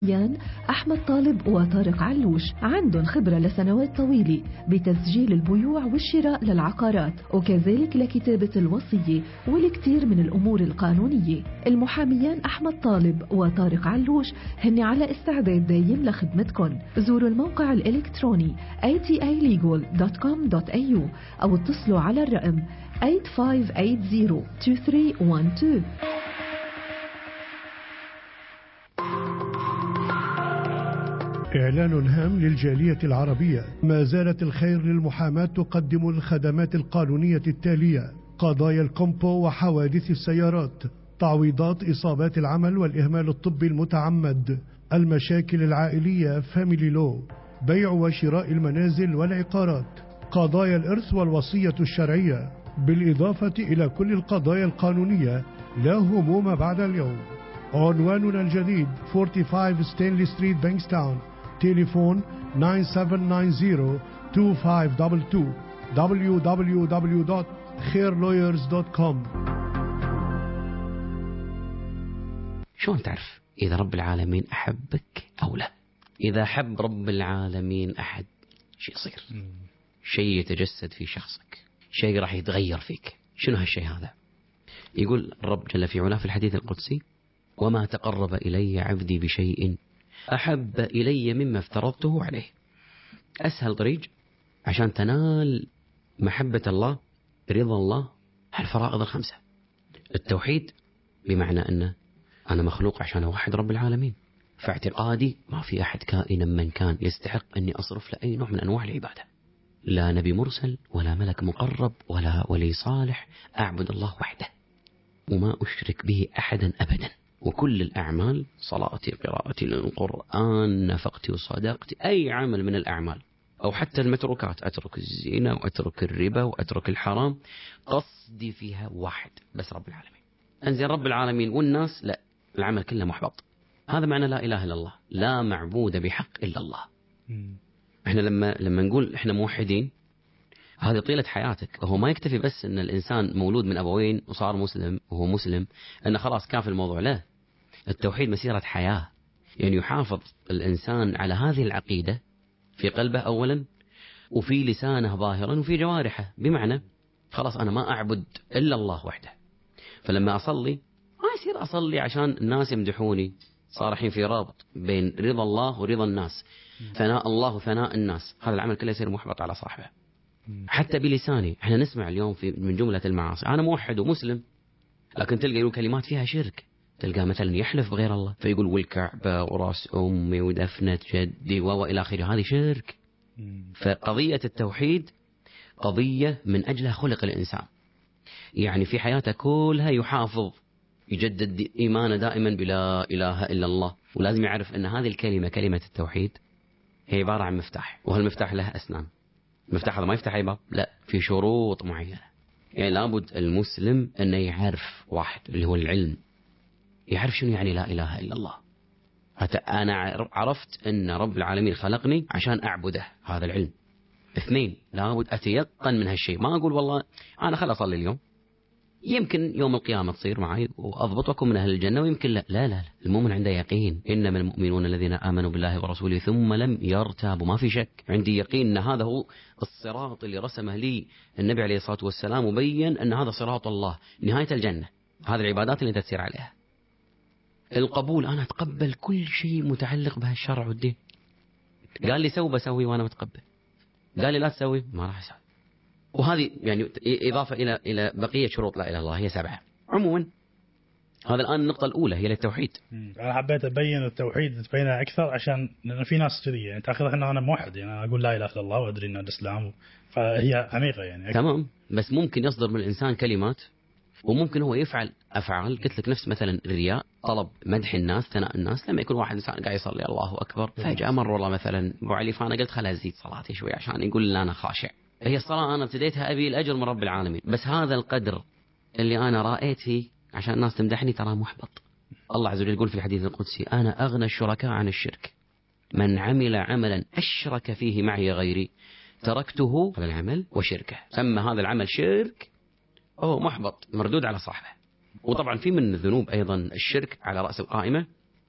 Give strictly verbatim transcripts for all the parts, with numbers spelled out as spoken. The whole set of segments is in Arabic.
يان أحمد طالب وطارق علوش عندهم خبرة لسنوات طويلة بتسجيل البيوع والشراء للعقارات وكذلك لكتابة الوصية والكثير من الأمور القانونية. المحاميان أحمد طالب وطارق علوش هن على استعداد دايم لخدمتكم. زوروا الموقع الإلكتروني إيه تي إيه ليجال دوت كوم دوت إيه يو أو اتصلوا على الرقم ثمانية خمسة ثمانية صفر اثنين ثلاثة واحد اثنين. إعلان هام للجالية العربية. ما زالت الخير للمحاماة تقدم الخدمات القانونية التالية: قضايا الكومبو وحوادث السيارات، تعويضات إصابات العمل والإهمال الطبي المتعمد، المشاكل العائلية فاميلي لو، بيع وشراء المنازل والعقارات، قضايا الإرث والوصية الشرعية، بالإضافة إلى كل القضايا القانونية. لا هموم بعد اليوم. عنواننا الجديد خمسة وأربعين ستانلي ستريت بانكستاون. تليفون تسعة سبعة تسعة صفر اثنين خمسة اثنين اثنين. دبليو دبليو دبليو دوت خير لويرز دوت كوم. شلون تعرف إذا رب العالمين أحبك أو لا؟ إذا حب رب العالمين أحد شيء يصير، شيء يتجسد في شخصك، شيء راح يتغير فيك. شنو هالشيء هذا؟ يقول الرب جل في علاه في الحديث القدسي: وما تقرب إلي عبدي بشيء أحب إلي مما افترضته عليه. أسهل طريق عشان تنال محبة الله، رضا الله، الفرائض الخمسة. التوحيد بمعنى أنه أنا مخلوق عشان أوحد رب العالمين، فاعتقادي ما في أحد كائنا من كان يستحق أني أصرف له أي نوع من أنواع العبادة، لا نبي مرسل ولا ملك مقرب ولا ولي صالح. أعبد الله وحده وما أشرك به أحدا أبدا. وكل الأعمال، صلاتي، قراءتي للقرآن، نفقتي وصدقتي، أي عمل من الأعمال، أو حتى المتروكات، أترك الزنا وأترك الربا وأترك الحرام، قصدي فيها واحد بس، رب العالمين. أنزل رب العالمين والناس لا، العمل كله محبط. هذا معنى لا إله إلا الله، لا معبود بحق إلا الله. إحنا لما لما نقول إحنا موحدين، هذه طيلة حياتك. وهو ما يكتفي بس أن الإنسان مولود من أبوين وصار مسلم وهو مسلم أنه خلاص كاف الموضوع. لا، التوحيد مسيرة حياة. يعني يحافظ الإنسان على هذه العقيدة في قلبه أولا، وفي لسانه ظاهرا، وفي جوارحه. بمعنى خلاص أنا ما أعبد إلا الله وحده. فلما أصلي ما يصير أصلي عشان الناس يمدحوني، صار الحين في رابط بين رضا الله ورضا الناس، ثناء الله وثناء الناس. هذا العمل كله يصير محبط على صاحبه. حتى بلساني احنا نسمع اليوم في من جملة المعاصي أنا موحد ومسلم، لكن تلقى يقول كلمات فيها شرك. تلقى مثلا يحلف بغير الله فيقول والكعبة وراس أمي ودفنة جدي وإلى آخره، هذه شرك. فقضية التوحيد قضية من أجلها خلق الإنسان. يعني في حياته كلها يحافظ، يجدد إيمانه دائما بلا إله إلا الله. ولازم يعرف أن هذه الكلمة، كلمة التوحيد، هي عبارة عن مفتاح، وهالمفتاح له أسنان. المفتاح هذا ما يفتح أي باب، لا، في شروط معينة. يعني لابد المسلم أنه يعرف واحد اللي هو العلم، يعرف شنو يعني لا إله إلا الله. حتى أنا عرفت أن رب العالمين خلقني عشان أعبده، هذا العلم. اثنين، لابد أتيقن من هالشيء. ما أقول والله أنا خل أصلي اليوم، يمكن يوم القيامة تصير معي وأضبط وأكون من أهل الجنة، ويمكن لا. لا لا, لا. المؤمن عنده يقين. إنما المؤمنون الذين آمنوا بالله ورسوله ثم لم يرتابوا. ما في شك، عندي يقين أن هذا هو الصراط اللي رسمه لي النبي عليه الصلاة والسلام، وبين أن هذا صراط الله نهاية الجنة. هذه العبادات اللي أنت تسير عليها. القبول، أنا أتقبل كل شيء متعلق بهالشرع والدين. قال لي سوي بسوي وأنا متقبل، قال لي لا تسوي ما راح أسوي. وهذه يعني إضافة إلى إلى بقية شروط لا إله إلا الله، هي سبعة. عموما هذا الآن النقطة الأولى هي التوحيد. أنا حبيت أبين التوحيد تبينها أكثر، عشان لأن في ناس كذي يعني تأخذها إن أنا موحد، يعني أنا أقول لا إله إلا الله وأدري إن الإسلام، فهي عميقة يعني أكثر. تمام، بس ممكن يصدر من الإنسان كلمات، وممكن هو يفعل أفعال قلت لك نفس مثلا الرياء، طلب مدح الناس، ثناء الناس. لما يكون واحد إنسان قاعد يصلي الله أكبر، فجأة مر والله مثلا أبو علي، فأنا قلت خلها أزيد صلاتي شوي عشان يقول لي أنا خاشع. هي الصلاة أنا ابتديتها أبي الأجر من رب العالمين، بس هذا القدر اللي أنا رأيت فيه عشان الناس تمدحني ترى محبط. الله عز وجل يقول في الحديث القدسي: أنا أغنى الشركاء عن الشرك، من عمل عملا أشرك فيه معي غيري تركته هذا العمل وشركه. سمى هذا العمل شرك، أوه محبط، مردود على صاحبه. وطبعا في من الذنوب أيضا الشرك على رأس القائمة،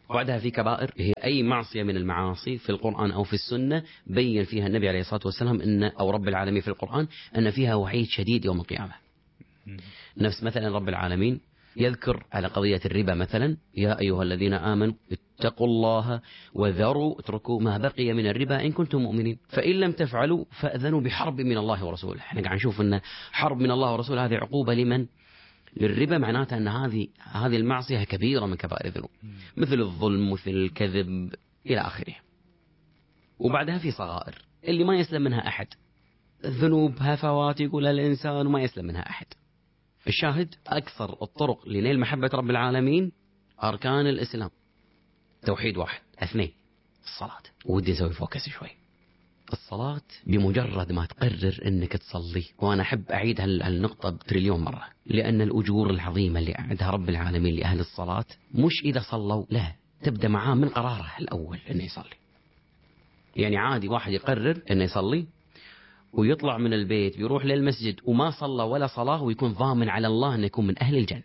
وبعدها في كبائر، هي أي معصية من المعاصي في القرآن أو في السنة بين فيها النبي عليه الصلاة والسلام إن أو رب العالمين في القرآن أن فيها وعيد شديد يوم القيامة. نفس مثلا رب العالمين يذكر على قضية الربا مثلا: يا أيها الذين آمنوا اتقوا الله وذروا اتركوا ما بقي من الربا إن كنتم مؤمنين فإن لم تفعلوا فأذنوا بحرب من الله ورسوله. احنا قاعد نشوف أن حرب من الله ورسوله هذه عقوبة لمن؟ للربا، معناتها أن هذه هذه المعصية كبيرة من كبائر الذنوب، مثل الظلم مثل الكذب إلى آخره. وبعدها في صغائر اللي ما يسلم منها أحد، الذنوب هفوات يقولها الإنسان وما يسلم منها أحد. الشاهد أكثر الطرق لنيل محبة رب العالمين أركان الإسلام: توحيد واحد، اثنين الصلاة. ودي نسوي فوكس شوي. الصلاة بمجرد ما تقرر أنك تصلي، وأنا أحب أعيد هالنقطة بتريليون مرة، لأن الأجور العظيمة اللي أعدها رب العالمين لأهل الصلاة مش إذا صلوا، لا، تبدأ معاه من قراره الأول أنه يصلي. يعني عادي واحد يقرر أنه يصلي ويطلع من البيت بيروح للمسجد وما صلى ولا صلاة ويكون ضامن على الله أنه يكون من أهل الجنة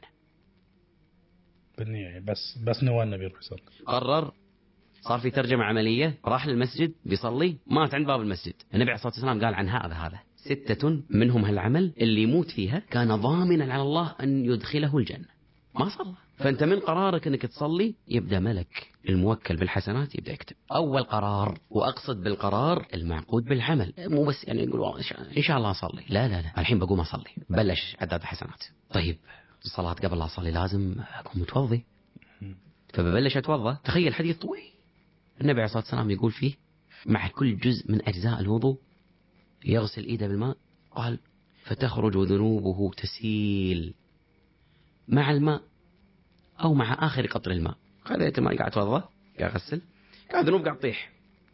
بالنية، بس بس نوى النبي يروح يصلي. قرر، صار في ترجمة عملية، راح للمسجد بيصلي، مات عند باب المسجد. النبي عليه الصلاة والسلام قال عن هذا هذا ستة منهم هالعمل اللي يموت فيها كان ضامنا على الله أن يدخله الجنة، ما صلى. فأنت من قرارك أنك تصلي يبدأ ملك الموكل بالحسنات يبدأ يكتب. أول قرار، وأقصد بالقرار المعقود بالعمل، مو بس يعني يقول إن شاء الله أصلي، لا لا لا الحين بقوم أصلي، بلش عداد حسنات. طيب الصلاة قبل لا أصلي لازم أكون متوضي، فببلش أتوضى. تخيل حديث طويل النبي عليه الصلاة والسلام يقول فيه مع كل جزء من أجزاء الوضوء يغسل إيده بالماء، قال فتخرج ذنوبه تسيل مع الماء أو مع آخر قطر الماء. خذيت الماء قاعد أتوضى قاعد أغسل، قاعد ذنوب قاعد تطيح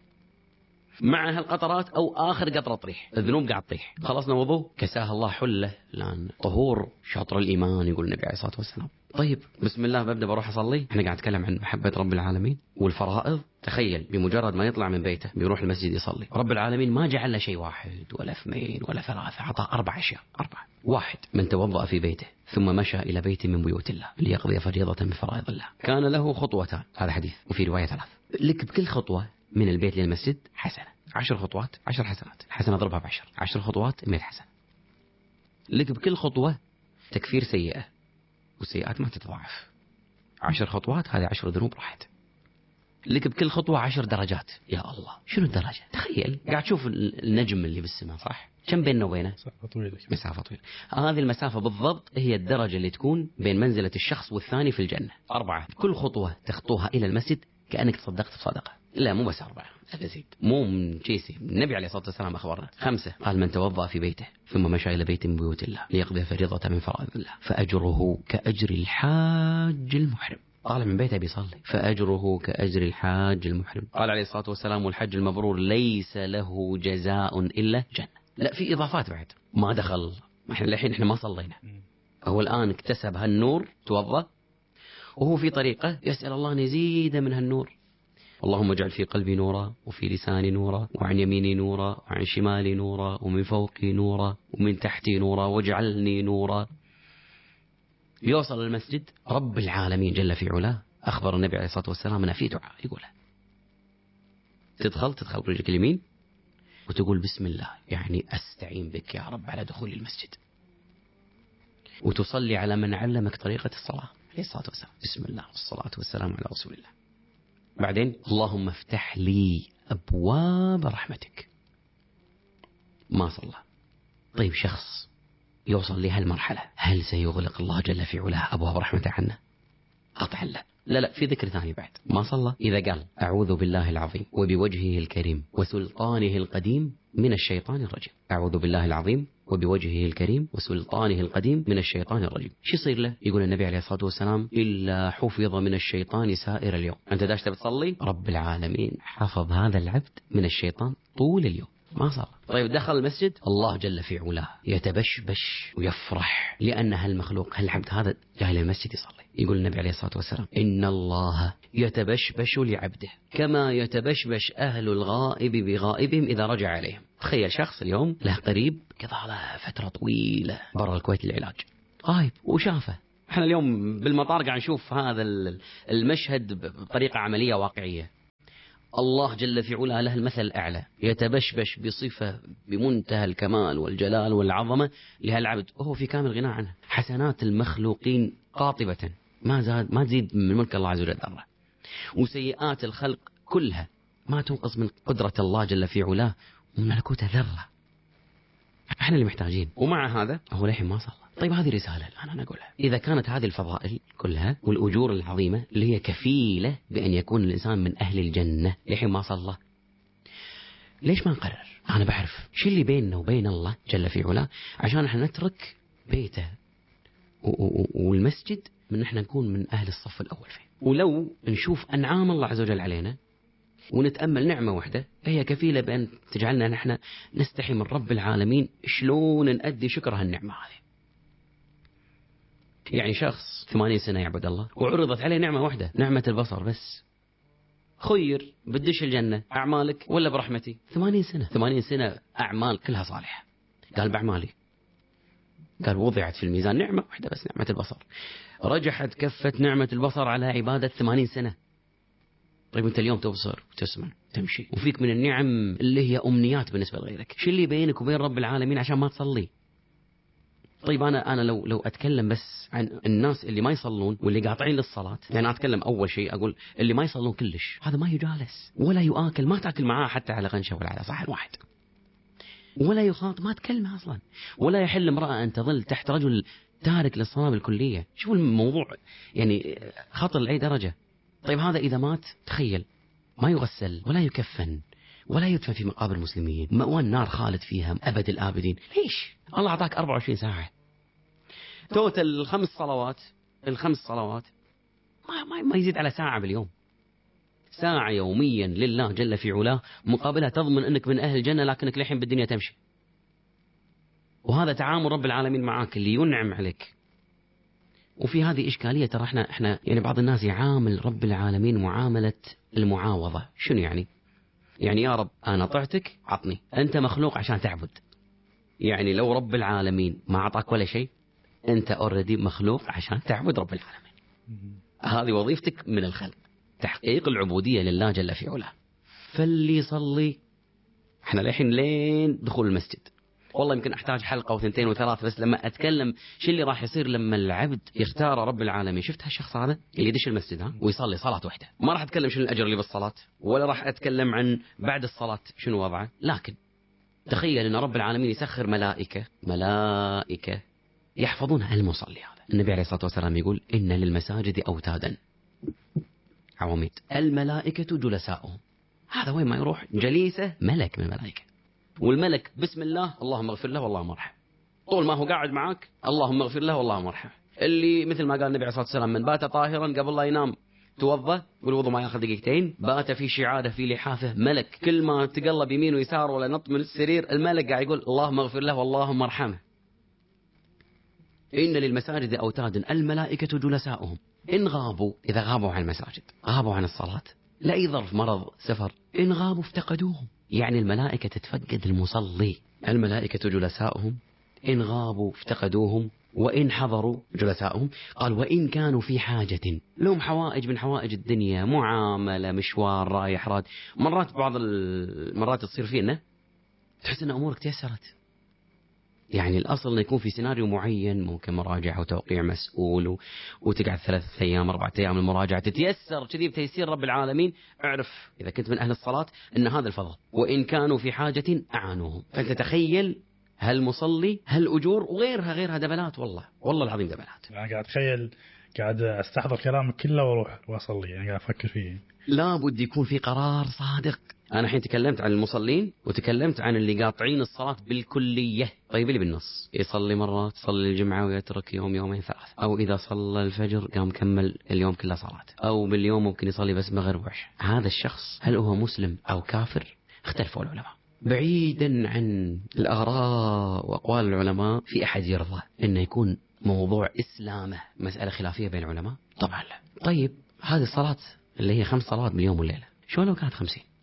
مع هالقطرات أو آخر قطرة تطيح، الذنوب قاعد تطيح. خلصنا وضوء كساها الله حلة، لأن طهور شاطر الإيمان يقول النبي عليه الصلاة والسلام. طيب بسم الله ببدأ بروح أصلي. احنا قاعد نتكلم عن محبة رب العالمين والفرائض. تخيل بمجرد ما يطلع من بيته بيروح المسجد يصلي، رب العالمين ما جعل له شيء واحد ولا اثنين ولا ثلاثة، عطى أربع أشياء. أربعة. واحد، من توضأ في بيته ثم مشى إلى بيت من بيوت الله ليقضي فريضة من فرائض الله كان له خطوتان. هذا حديث، وفي رواية ثلاث. لك بكل خطوة من البيت للمسجد حسنة. عشر خطوات عشر حسنات، الحسنة اضربها بعشر، عشر خطوات مئة حسنة. لك بكل خطوة تكفير سيئة، والسيئات ما تتضاعف. عشر خطوات هذه عشر ذنوب راحت. لك بكل خطوة عشر درجات. يا الله شنو الدرجة؟ تخيل قاعد تشوف النجم اللي بالسماء، صح؟ كم بيننا وبينه؟ مسافة طويلة. مسافة طويلة. هذه المسافة بالضبط هي الدرجة اللي تكون بين منزلة الشخص والثاني في الجنة. أربعة، كل خطوة تخطوها إلى المسجد كأنك تصدقت بصدقة. لا مو بس أربعة، أزيد، مو من كيسي، النبي عليه الصلاة والسلام أخبرنا. خمسة، قال من توضأ في بيته ثم مشى إلى بيت من بيوت الله ليقضي فريضة من فرائض الله فأجره كأجر الحاج المحرم. طالع من بيته بيصلي، فأجره كأجر الحاج المحرم. قال عليه الصلاة والسلام والحج المبرور ليس له جزاء إلا جنة. لا في إضافات بعد، ما دخل، احنا الحين احنا ما صلينا، هو الآن اكتسب هالنور، توضأ وهو في طريقه يسأل الله أن يزيد من هالنور. اللهم اجعل في قلبي نورا وفي لساني نورا وعن يميني نورا وعن شمالي نورا ومن فوقي نورا ومن تحتي نورا واجعلني نورا. يوصل المسجد، رب العالمين جل في علاه أخبر النبي عليه الصلاة والسلام أن في دعاء يقوله. تدخل تدخل برجلك اليمين وتقول بسم الله، يعني أستعين بك يا رب على دخول المسجد، وتصلي على من علمك طريقة الصلاة عليه الصلاة والسلام. بسم الله والصلاة والسلام على رسول الله. بعدين اللهم افتح لي أبواب رحمتك. ما صلى. طيب شخص يوصل لهالمرحلة، هل سيغلق الله جل في علاه أبواب رحمته عنه؟ قطعا لا. لا لا في ذكر ثاني بعد. ما صلى إذا قال أعوذ بالله العظيم وبوجهه الكريم وسلطانه القديم من الشيطان الرجيم. أعوذ بالله العظيم وبوجهه الكريم وسلطانه القديم من الشيطان الرجيم. شو يصير له؟ يقول النبي عليه الصلاة والسلام إلا حفظ من الشيطان سائر اليوم. أنت داشت بتصلي، رب العالمين حفظ هذا العبد من الشيطان طول اليوم. ما صار. طيب دخل المسجد، الله جل في علاه يتبشبش ويفرح لأن هالمخلوق هالعبد هذا جاي للمسجد يصلي. يقول النبي عليه الصلاة والسلام إن الله يتبشبش لعبده كما يتبشبش أهل الغائب بغائبهم إذا رجع عليهم. تخيل شخص اليوم له قريب قضى له فترة طويلة برا الكويت للعلاج، غايب وشافه احنا اليوم بالمطار قاعد نشوف هذا المشهد بطريقة عملية واقعية. الله جل في علاه له المثل الأعلى، يتبشبش بصفة بمنتهى الكمال والجلال والعظمة لهالعبد وهو في كامل غنى عنه. حسنات المخلوقين قاطبة ما زاد ما تزيد من ملك الله عز وجل ذرة، وسيئات الخلق كلها ما تنقص من قدرة الله جل في علاه ومن ملكوته ذرة. احنا اللي محتاجين، ومع هذا هو للحين ما صلى. طيب هذه رسالة الآن أنا أقولها، إذا كانت هذه الفضائل كلها والأجور العظيمة اللي هي كفيلة بأن يكون الإنسان من أهل الجنة للحين ما صلى، ليش ما نقرر؟ أنا بعرف شو اللي بيننا وبين الله جل في علاه عشان احنا نترك بيته والمسجد من احنا نكون من أهل الصف الأول فيه. ولو نشوف أنعام الله عز وجل علينا ونتأمل نعمة واحدة هي كفيلة بأن تجعلنا نحن نستحي من رب العالمين شلون نأدي شكر هالنعمة هذه. يعني شخص ثمانين سنة يعبد الله وعرضت عليه نعمة واحدة، نعمة البصر بس، خير بدش الجنة أعمالك ولا برحمتي؟ ثمانين سنة ثمانين سنة أعمال كلها صالحة. قال بأعمالي. قال وضعت في الميزان نعمة واحدة بس، نعمة البصر، رجحت كفة نعمة البصر على عبادة ثمانين سنة. طيب أنت اليوم تبصر وتسمع تمشي وفيك من النعم اللي هي أمنيات بالنسبة لغيرك، شو اللي بينك وبين رب العالمين عشان ما تصلي؟ طيب أنا أنا لو لو أتكلم بس عن الناس اللي ما يصلون واللي قاطعين للصلاة، يعني أتكلم أول شيء أقول اللي ما يصلون كلش، هذا ما يجالس ولا يؤكل، ما تأكل معاه حتى على غنشة ولا على صحن واحد، ولا يخاط، ما تكلمه أصلا، ولا يحل امرأة أن تظل تحت رجل تارك للصلاة بالكلية. شوف الموضوع يعني خطر لأي درجة. طيب هذا إذا مات تخيل ما يغسل ولا يكفن ولا يدفن في مقابر المسلمين، مأوى النار خالد فيها أبد الآبدين. ليش؟ الله أعطاك أربعة وعشرين ساعة توتل الخمس صلوات الخمس صلوات ما, ما, ما يزيد على ساعة باليوم، ساعة يوميا لله جل في علاه مقابلها تضمن أنك من أهل الجنة لكنك لحين بالدنيا تمشي. وهذا تعامل رب العالمين معاك اللي ينعم عليك. وفي هذه إشكالية ترى احنا احنا يعني بعض الناس يعامل رب العالمين معاملة المعاوضة. شنو يعني؟ يعني يا رب أنا طعتك عطني، أنت مخلوق عشان تعبد. يعني لو رب العالمين ما أعطاك ولا شيء أنت أوردي مخلوق عشان تعبد رب العالمين. هذه وظيفتك من الخلق، تحقيق العبودية لله جل في علاه. فاللي يصلي احنا لحين لين دخول المسجد، والله يمكن أحتاج حلقة وثنتين وثلاث بس لما أتكلم شو اللي راح يصير لما العبد يختار رب العالمين. شفت هالشخص هذا اللي يدش المسجد ها ويصلي صلاة واحدة، ما راح أتكلم شنو الأجر اللي بالصلاة ولا راح أتكلم عن بعد الصلاة شنو وضعه، لكن تخيل أن رب العالمين يسخر ملائكة ملائكة يحفظون المصلي هذا. النبي عليه الصلاة والسلام يقول إن للمساجد أوتادا عواميد الملائكة جلساؤهم. هذا وين ما يروح جليسة ملك من الملائكة، والملك بسم الله اللهم اغفر له واللهم ارحمه، طول ما هو قاعد معك اللهم اغفر له واللهم ارحمه. اللي مثل ما قال النبي عليه الصلاة والسلام من بات طاهرا قبل لا ينام توضأ، والوضوء ما ياخذ دقيقتين، بات في شعاده في لحافه، ملك كل ما تقلب يمين ويسار ولا نط من السرير الملك قاعد يقول اللهم اغفر له واللهم ارحمه. إن للمساجد أوتادا الملائكة جلساؤهم إن غابوا، إذا غابوا عن المساجد غابوا عن الصلاة لأي ظرف مرض سفر، إن غابوا افتقدوهم. يعني الملائكة تتفقد المصلي. الملائكة جلساؤهم إن غابوا افتقدوهم وإن حضروا جلساؤهم. قال وإن كانوا في حاجة، لهم حوائج من حوائج الدنيا، معاملة مشوار رايح راد. مرات بعض المرات تصير فينا تحس أن أمورك تيسرت، يعني الأصل أن يكون في سيناريو معين، ممكن مراجعة وتوقيع مسؤول و... وتقعد ثلاثة أيام أربعة أيام المراجعة تتيسر كذي بتيسير رب العالمين. اعرف إذا كنت من أهل الصلاة أن هذا الفضل. وإن كانوا في حاجة أعانوهم. فأنت تخيل هالمصلي هالأجور وغيرها غيرها دبلات، والله والله العظيم دبلات. أنا قاعد أتخيل قاعد أستحضر كلامك كله وأروح وأصلي، يعني قاعد أفكر فيه. لا بد يكون في قرار صادق. أنا حين تكلمت عن المصلين وتكلمت عن اللي قاطعين الصلاة بالكلية. طيب اللي بالنص يصلي مرات يصلي الجمعة ويترك يوم يومين ثلاث، أو إذا صلى الفجر قام كمل اليوم كله صلاة، أو باليوم ممكن يصلي بس مغرب وعشاء. هذا الشخص هل هو مسلم أو كافر؟ اختلفوا العلماء. بعيدا عن الآراء وأقوال العلماء في أحد يرضى إنه يكون موضوع إسلامه مسألة خلافية بين العلماء؟ طبعا لا. طيب هذه الصلاة اللي هي خمس صلوات باليوم والليلة شو لو كانت خمسين؟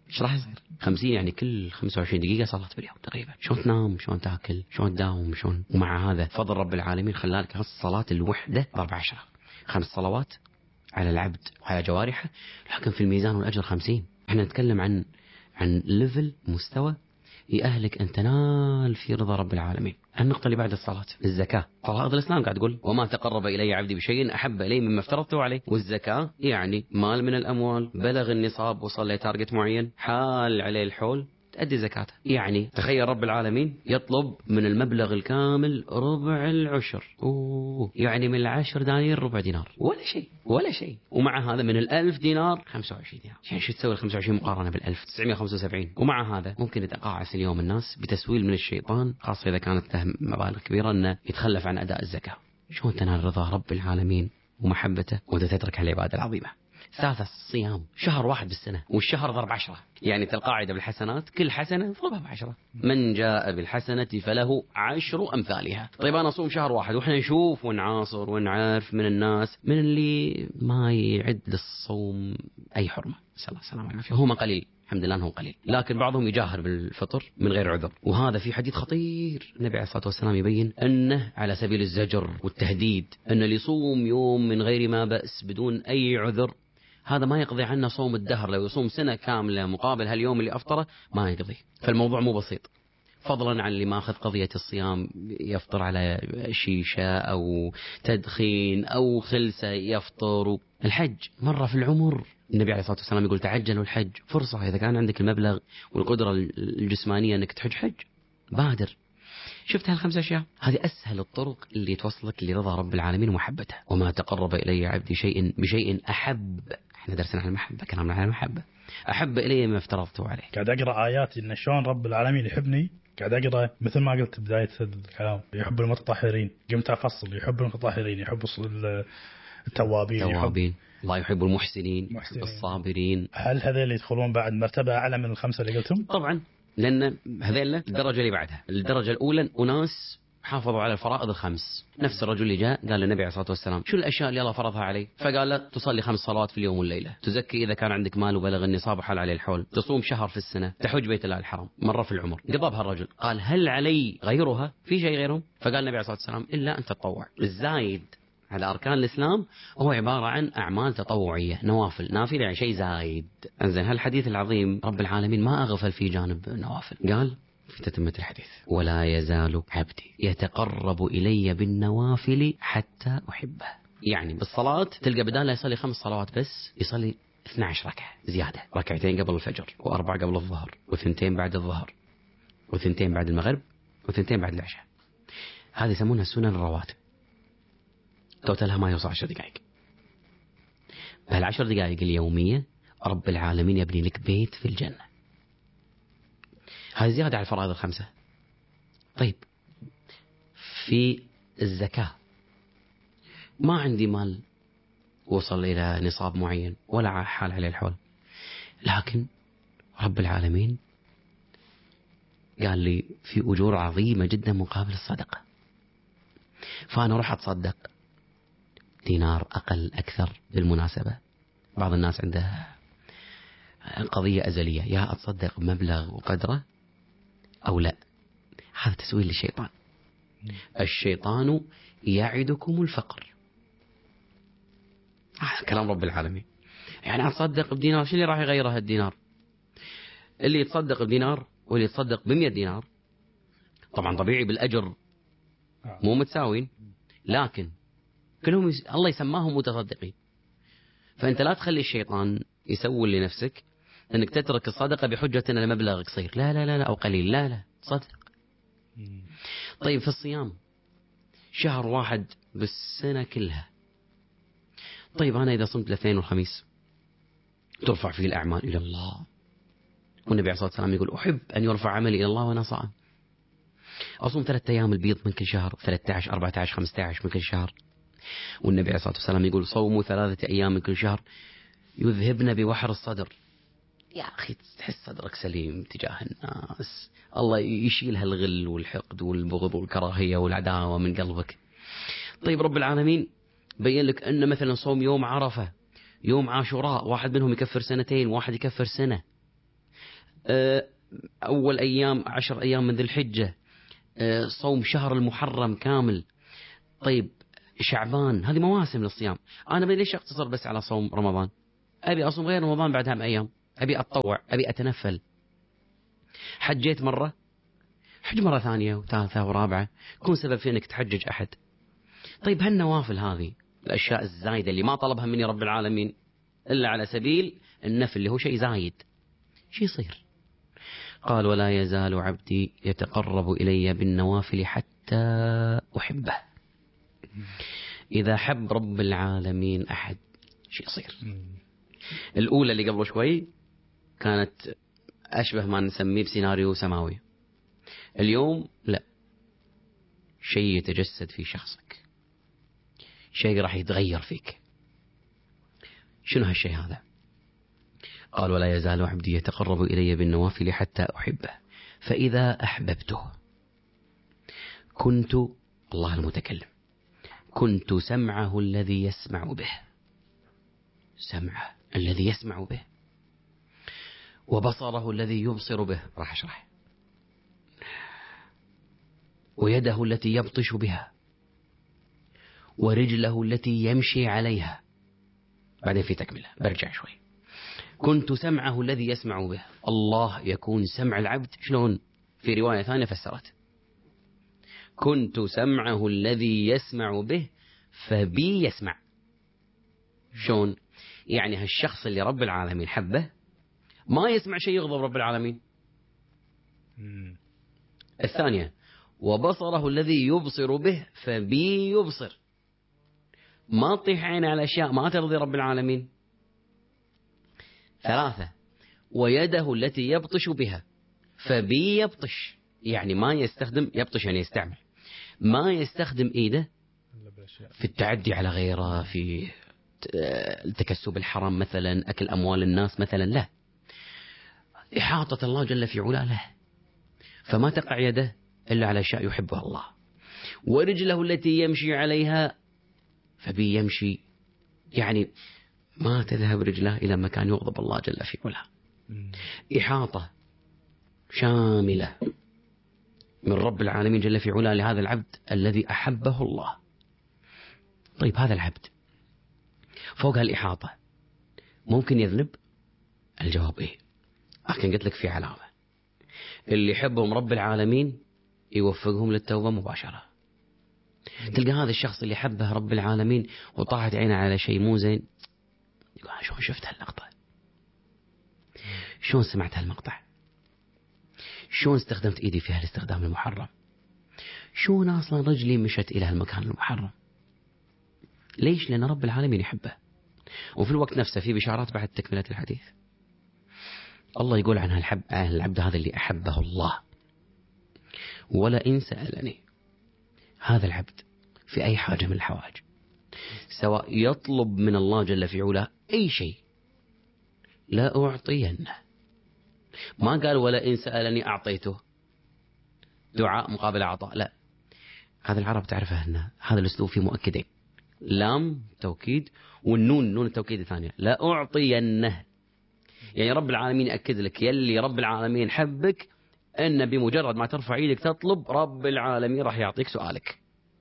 ايش راح يصير؟ خمسين يعني كل خمسة وعشرين دقيقة صلاة باليوم تقريبا. شلون تنام، شلون تاكل، شلون تداوم، شلون. ومع هذا فضل رب العالمين خلالك هالصلاة الوحدة ضرب عشرة، خمس صلوات على العبد وعلى جوارحه، لكن في الميزان والأجر خمسين. احنا نتكلم عن عن ليفل مستوى يأهلك أن تنال في رضا رب العالمين. النقطة اللي بعد الصلاة الزكاة. فرائض الإسلام قاعد تقول وما تقرب إلي عبدي بشيء أحب إلي مما افترضته عليه. والزكاة يعني مال من الأموال بلغ النصاب وصل لتارجت معين حال عليه الحول تأدي زكاته. يعني تخيل رب العالمين يطلب من المبلغ الكامل ربع العشر. أوه. يعني من العشر دنانير ربع دينار، ولا شيء ولا شيء. ومع هذا من الألف دينار خمسة وعشرين دينار. يعني شو تسوي خمسة وعشرين مقارنة بالألف؟ تسعمائة وخمسة وسبعين. ومع هذا ممكن يتقاعس اليوم الناس بتسويل من الشيطان، خاصة إذا كانت له مبالغ كبيرة، أنه يتخلف عن أداء الزكاة. شلون تنال رضا رب العالمين ومحبته وأنت تترك هالعبادة العظيمة؟ ثالثة الصيام. شهر واحد بالسنة، والشهر ضرب عشرة. يعني القاعدة بالحسنات كل حسنة ضربها بعشرة. من جاء بالحسنة فله عشر أمثالها. طيب أنا أصوم شهر واحد وإحنا نشوف ونعاصر ونعرف من الناس من اللي ما يعد للصوم أي حرمة، صلى الله عليه وسلم، هم قليل الحمد لله أنهم قليل، لكن بعضهم يجاهر بالفطر من غير عذر. وهذا في حديث خطير النبي عليه الصلاة والسلام يبين أنه على سبيل الزجر والتهديد، أن اللي يصوم يوم من غير ما بأس بدون أي عذر هذا ما يقضي عنه صوم الدهر. لو يصوم سنة كاملة مقابل هاليوم اللي أفطره ما يقضي. فالموضوع مو بسيط، فضلا عن اللي ماخذ قضية الصيام يفطر على شيشة أو تدخين أو خلسة يفطر. الحج مرة في العمر النبي عليه الصلاة والسلام يقول تعجلوا الحج، فرصة إذا كان عندك المبلغ والقدرة الجسمانية أنك تحج حج بادر. شفت هالخمس أشياء؟ هذه أسهل الطرق اللي توصلك لرضا رب العالمين ومحبته. وما تقرب إلي عبدي شيء بشيء أحب. احنا درسنا عن المحبة، كلامنا عن المحبة. أحب إلي ما افترضته عليه. قاعد أقرأ آيات إن شلون رب العالمين يحبني. قاعد أقرأ مثل ما قلت بداية الكلام، يحب المتطهرين. قمت أفصل، يحب المتطهرين، يحب التوابين، التوابين. الله يحب المحسنين، محسنين. الصابرين. هل هذول يدخلون بعد مرتبة أعلى من الخمسة اللي قلتهم؟ طبعا، لأن هذيل الدرجة اللي بعدها. الدرجة الأولى أناس حافظوا على الفرائض الخمس. نفس الرجل اللي جاء قال للنبي عليه الصلاة والسلام شو الأشياء اللي الله فرضها عليه؟ فقال له تصلي خمس صلوات في اليوم والليلة، تزكي إذا كان عندك مال وبلغ النصاب وحال عليه الحول، تصوم شهر في السنة، تحج بيت الله الحرام مرة في العمر. قضبها الرجل قال هل علي غيرها؟ في شيء غيرهم؟ فقال النبي عليه الصلاة والسلام إلا أن تتطوع. الزايد على أركان الإسلام هو عبارة عن أعمال تطوعية، نوافل، نافلة يعني شيء زايد. أنزين هالحديث العظيم رب العالمين ما أغفل في جانب نوافل. قال في تتمة الحديث ولا يزال عبدي يتقرب إلي بالنوافل حتى أحبه. يعني بالصلاة تلقى بدال لا يصلي خمس صلوات بس يصلي اثنتي عشرة ركعة زيادة، ركعتين قبل الفجر وأربع قبل الظهر وثنتين بعد الظهر وثنتين بعد المغرب وثنتين بعد العشاء. هذه يسمونها السنن الرواتب، توتلها ما يوصل عشر دقائق. بهالعشر دقائق اليومية رب العالمين يبني لك بيت في الجنة. هذه زيادة على الفرائض الخمسة. طيب في الزكاة ما عندي مال وصل إلى نصاب معين ولا حال عليه الحول، لكن رب العالمين قال لي في أجور عظيمة جدا مقابل الصدقة، فأنا أروح أتصدق دينار أقل أكثر. بالمناسبة بعض الناس عنده قضية أزلية، يا أتصدق بمبلغ وقدره أو لا. هذا تسويل للشيطان. الشيطان يعدكم الفقر. هذا كلام رب العالمين. يعني أتصدق بدينار، شو اللي راح يغيرها الدينار؟ اللي يتصدق بدينار واللي يتصدق بمئة دينار طبعا طبيعي بالأجر مو متساوين، لكن كلهم يس... الله يسماهم متصدقين. فأنت لا تخلي الشيطان يسول لنفسك أنك تترك الصدقة بحجة أن المبلغ قصير، لا لا لا لا أو قليل، لا لا صدق. طيب في الصيام شهر واحد بالسنة كلها. طيب أنا إذا صمت الاثنين والخميس ترفع فيه الأعمال إلى الله، والنبي عليه الصلاة والسلام يقول أحب أن يرفع عملي إلى الله وأنا صائم. أصوم ثلاثة أيام البيض من كل شهر، ثلاثة عشر أربعة عشر خمسة عشر من كل شهر، والنبي عليه الصلاة والسلام يقول صوموا ثلاثة أيام من كل شهر يذهبن بوحر الصدر. يا أخي تحس صدرك سليم تجاه الناس، الله يشيل هالغل والحقد والبغض والكراهية والعداوة من قلبك. طيب رب العالمين بين لك أن مثلا صوم يوم عرفة يوم عاشوراء واحد منهم يكفر سنتين واحد يكفر سنة. أول أيام عشر أيام من ذي الحجة، صوم شهر المحرم كامل. طيب شعبان، هذه مواسم للصيام. أنا ليش أقتصر بس على صوم رمضان؟ أبي أصوم غير رمضان بعدها بأيام، أبي أتطوع، أبي أتنفل. حجيت مرة، حج مرة ثانية وثالثة ورابعة، كون سبب في أنك تحجج أحد. طيب هالنوافل هذه الأشياء الزايدة اللي ما طلبها مني رب العالمين إلا على سبيل النفل اللي هو شيء زايد، شو يصير؟ قال ولا يزال عبدي يتقرب إلي بالنوافل حتى أحبه. إذا حب رب العالمين أحد شو يصير؟ الأولى اللي قبل شوي كانت أشبه ما نسميه بسيناريو سماوي. اليوم لا، شيء يتجسد في شخصك، شيء راح يتغير فيك. شنو هالشيء هذا؟ قال ولا يزال عبدي يتقرب إلي بالنوافل حتى أحبه فإذا أحببته كنت، الله المتكلم، كنت سمعه الذي يسمع به، سمعه الذي يسمع به، وبصره الذي يبصر به، راح أشرح، ويده التي يبطش بها، ورجله التي يمشي عليها. بعدين في تكملة، برجع شوي. كنت سمعه الذي يسمع به. الله يكون سمع العبد شلون؟ في رواية ثانية فسرت كنت سمعه الذي يسمع به فبي يسمع. شلون؟ يعني هالشخص اللي رب العالمين حبه ما يسمع شيء يغضب رب العالمين. الثانية وبصره الذي يبصر به فبي يبصر، ما تطيح عينه على أشياء ما ترضي رب العالمين. ثلاثة ويده التي يبطش بها فبي يبطش، يعني ما يستخدم، يبطش يعني يستعمل، ما يستخدم إيده في التعدي على غيره، في التكسب الحرام مثلا، أكل أموال الناس مثلا، لا، إحاطة الله جل في علاه له، فما تقع يده إلا على أشياء يحبها الله. ورجله التي يمشي عليها فبي يمشي، يعني ما تذهب رجله إلى مكان يغضب الله جل في علاه. إحاطة شاملة من رب العالمين جل في علاه لهذا العبد الذي أحبه الله. طيب هذا العبد فوق هالإحاطة ممكن يذنب؟ الجواب إيه، لكن قلت لك في علامة، اللي يحبهم رب العالمين يوفقهم للتوبة مباشرة. تلقى هذا الشخص اللي حبه رب العالمين وطاحت عينه على شيء مو زين، يقول أنا شلون شفت هاللقطة، شلون سمعت هالمقطع، شلون استخدمت إيدي في هالاستخدام المحرم، شلون أصلا رجلي مشت إلى هالمكان المحرم. ليش؟ لأن رب العالمين يحبه. وفي الوقت نفسه في بشارات بعد تكملة الحديث. الله يقول عن هالحب العبد هذا اللي أحبه الله ولا إن سألني، هذا العبد في أي حاجة من الحوائج، سواء يطلب من الله جل في علاه أي شيء لا أعطينه. ما قال ولا إن سألني أعطيته، دعاء مقابل عطاء، لا. هذا العرب تعرفه أن هذا الأسلوب فيه مؤكدين، لام توكيد والنون نون التوكيد الثانية، لا أعطينه. يعني رب العالمين يأكد لك يلي رب العالمين حبك أن بمجرد ما ترفع ايدك تطلب رب العالمين راح يعطيك سؤالك.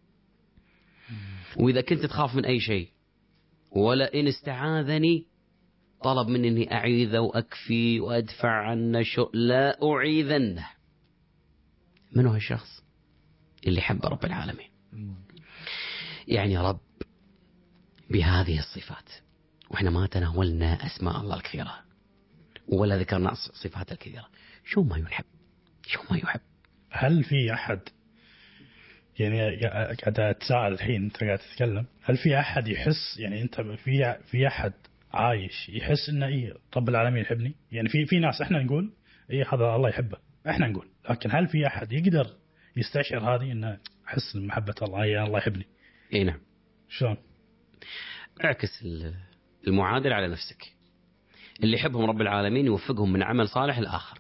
وإذا كنت تخاف من أي شيء ولا إن استعاذني، طلب مني أني أعيذ وأكفي وأدفع عنه شو، لا أعيذنه. من هو الشخص اللي حب رب العالمين؟ يعني رب بهذه الصفات، وإحنا ما تناولنا أسماء الله الكثيرة ولا ذكرنا صفات الكثيرة، شو ما يحب، شو ما يحب. هل في أحد، يعني قاعد أتساءل الحين أنت قاعد تتكلم، هل في أحد يحس، يعني أنت في في أحد عايش يحس إن إيه رب العالمين يحبني؟ يعني في في ناس إحنا نقول إيه هذا الله يحبه، إحنا نقول، لكن هل في أحد يقدر يستشعر هذه إنه أحس محبة الله، إيه الله يحبني؟ إيه نعم. شلون؟ اعكس المعادل على نفسك. اللي يحبهم رب العالمين يوفقهم من عمل صالح الآخر.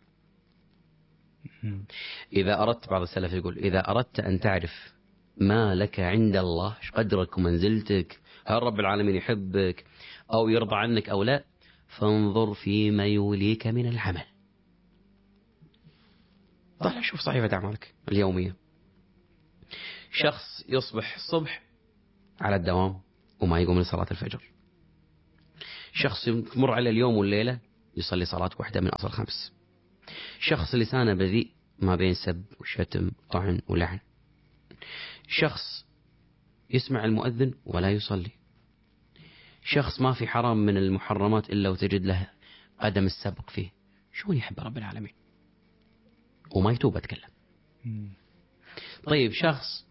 إذا أردت، بعض السلف يقول إذا أردت أن تعرف ما لك عند الله، قدرك ومنزلتك، هل رب العالمين يحبك أو يرضى عنك أو لا، فانظر فيما يوليك من العمل. طلع شوف صحيفة أعمالك اليومية. شخص يصبح الصبح على الدوام وما يقوم لصلاة الفجر. شخص يمر على اليوم والليلة يصلي صلاة واحدة من أصل خمس. شخص لسانه بذيء ما بين سب وشتم طعن ولعن. شخص يسمع المؤذن ولا يصلي. شخص ما في حرام من المحرمات إلا وتجد له قدم السبق فيه. شو يحب رب العالمين وما يتوب أتكلم. طيب شخص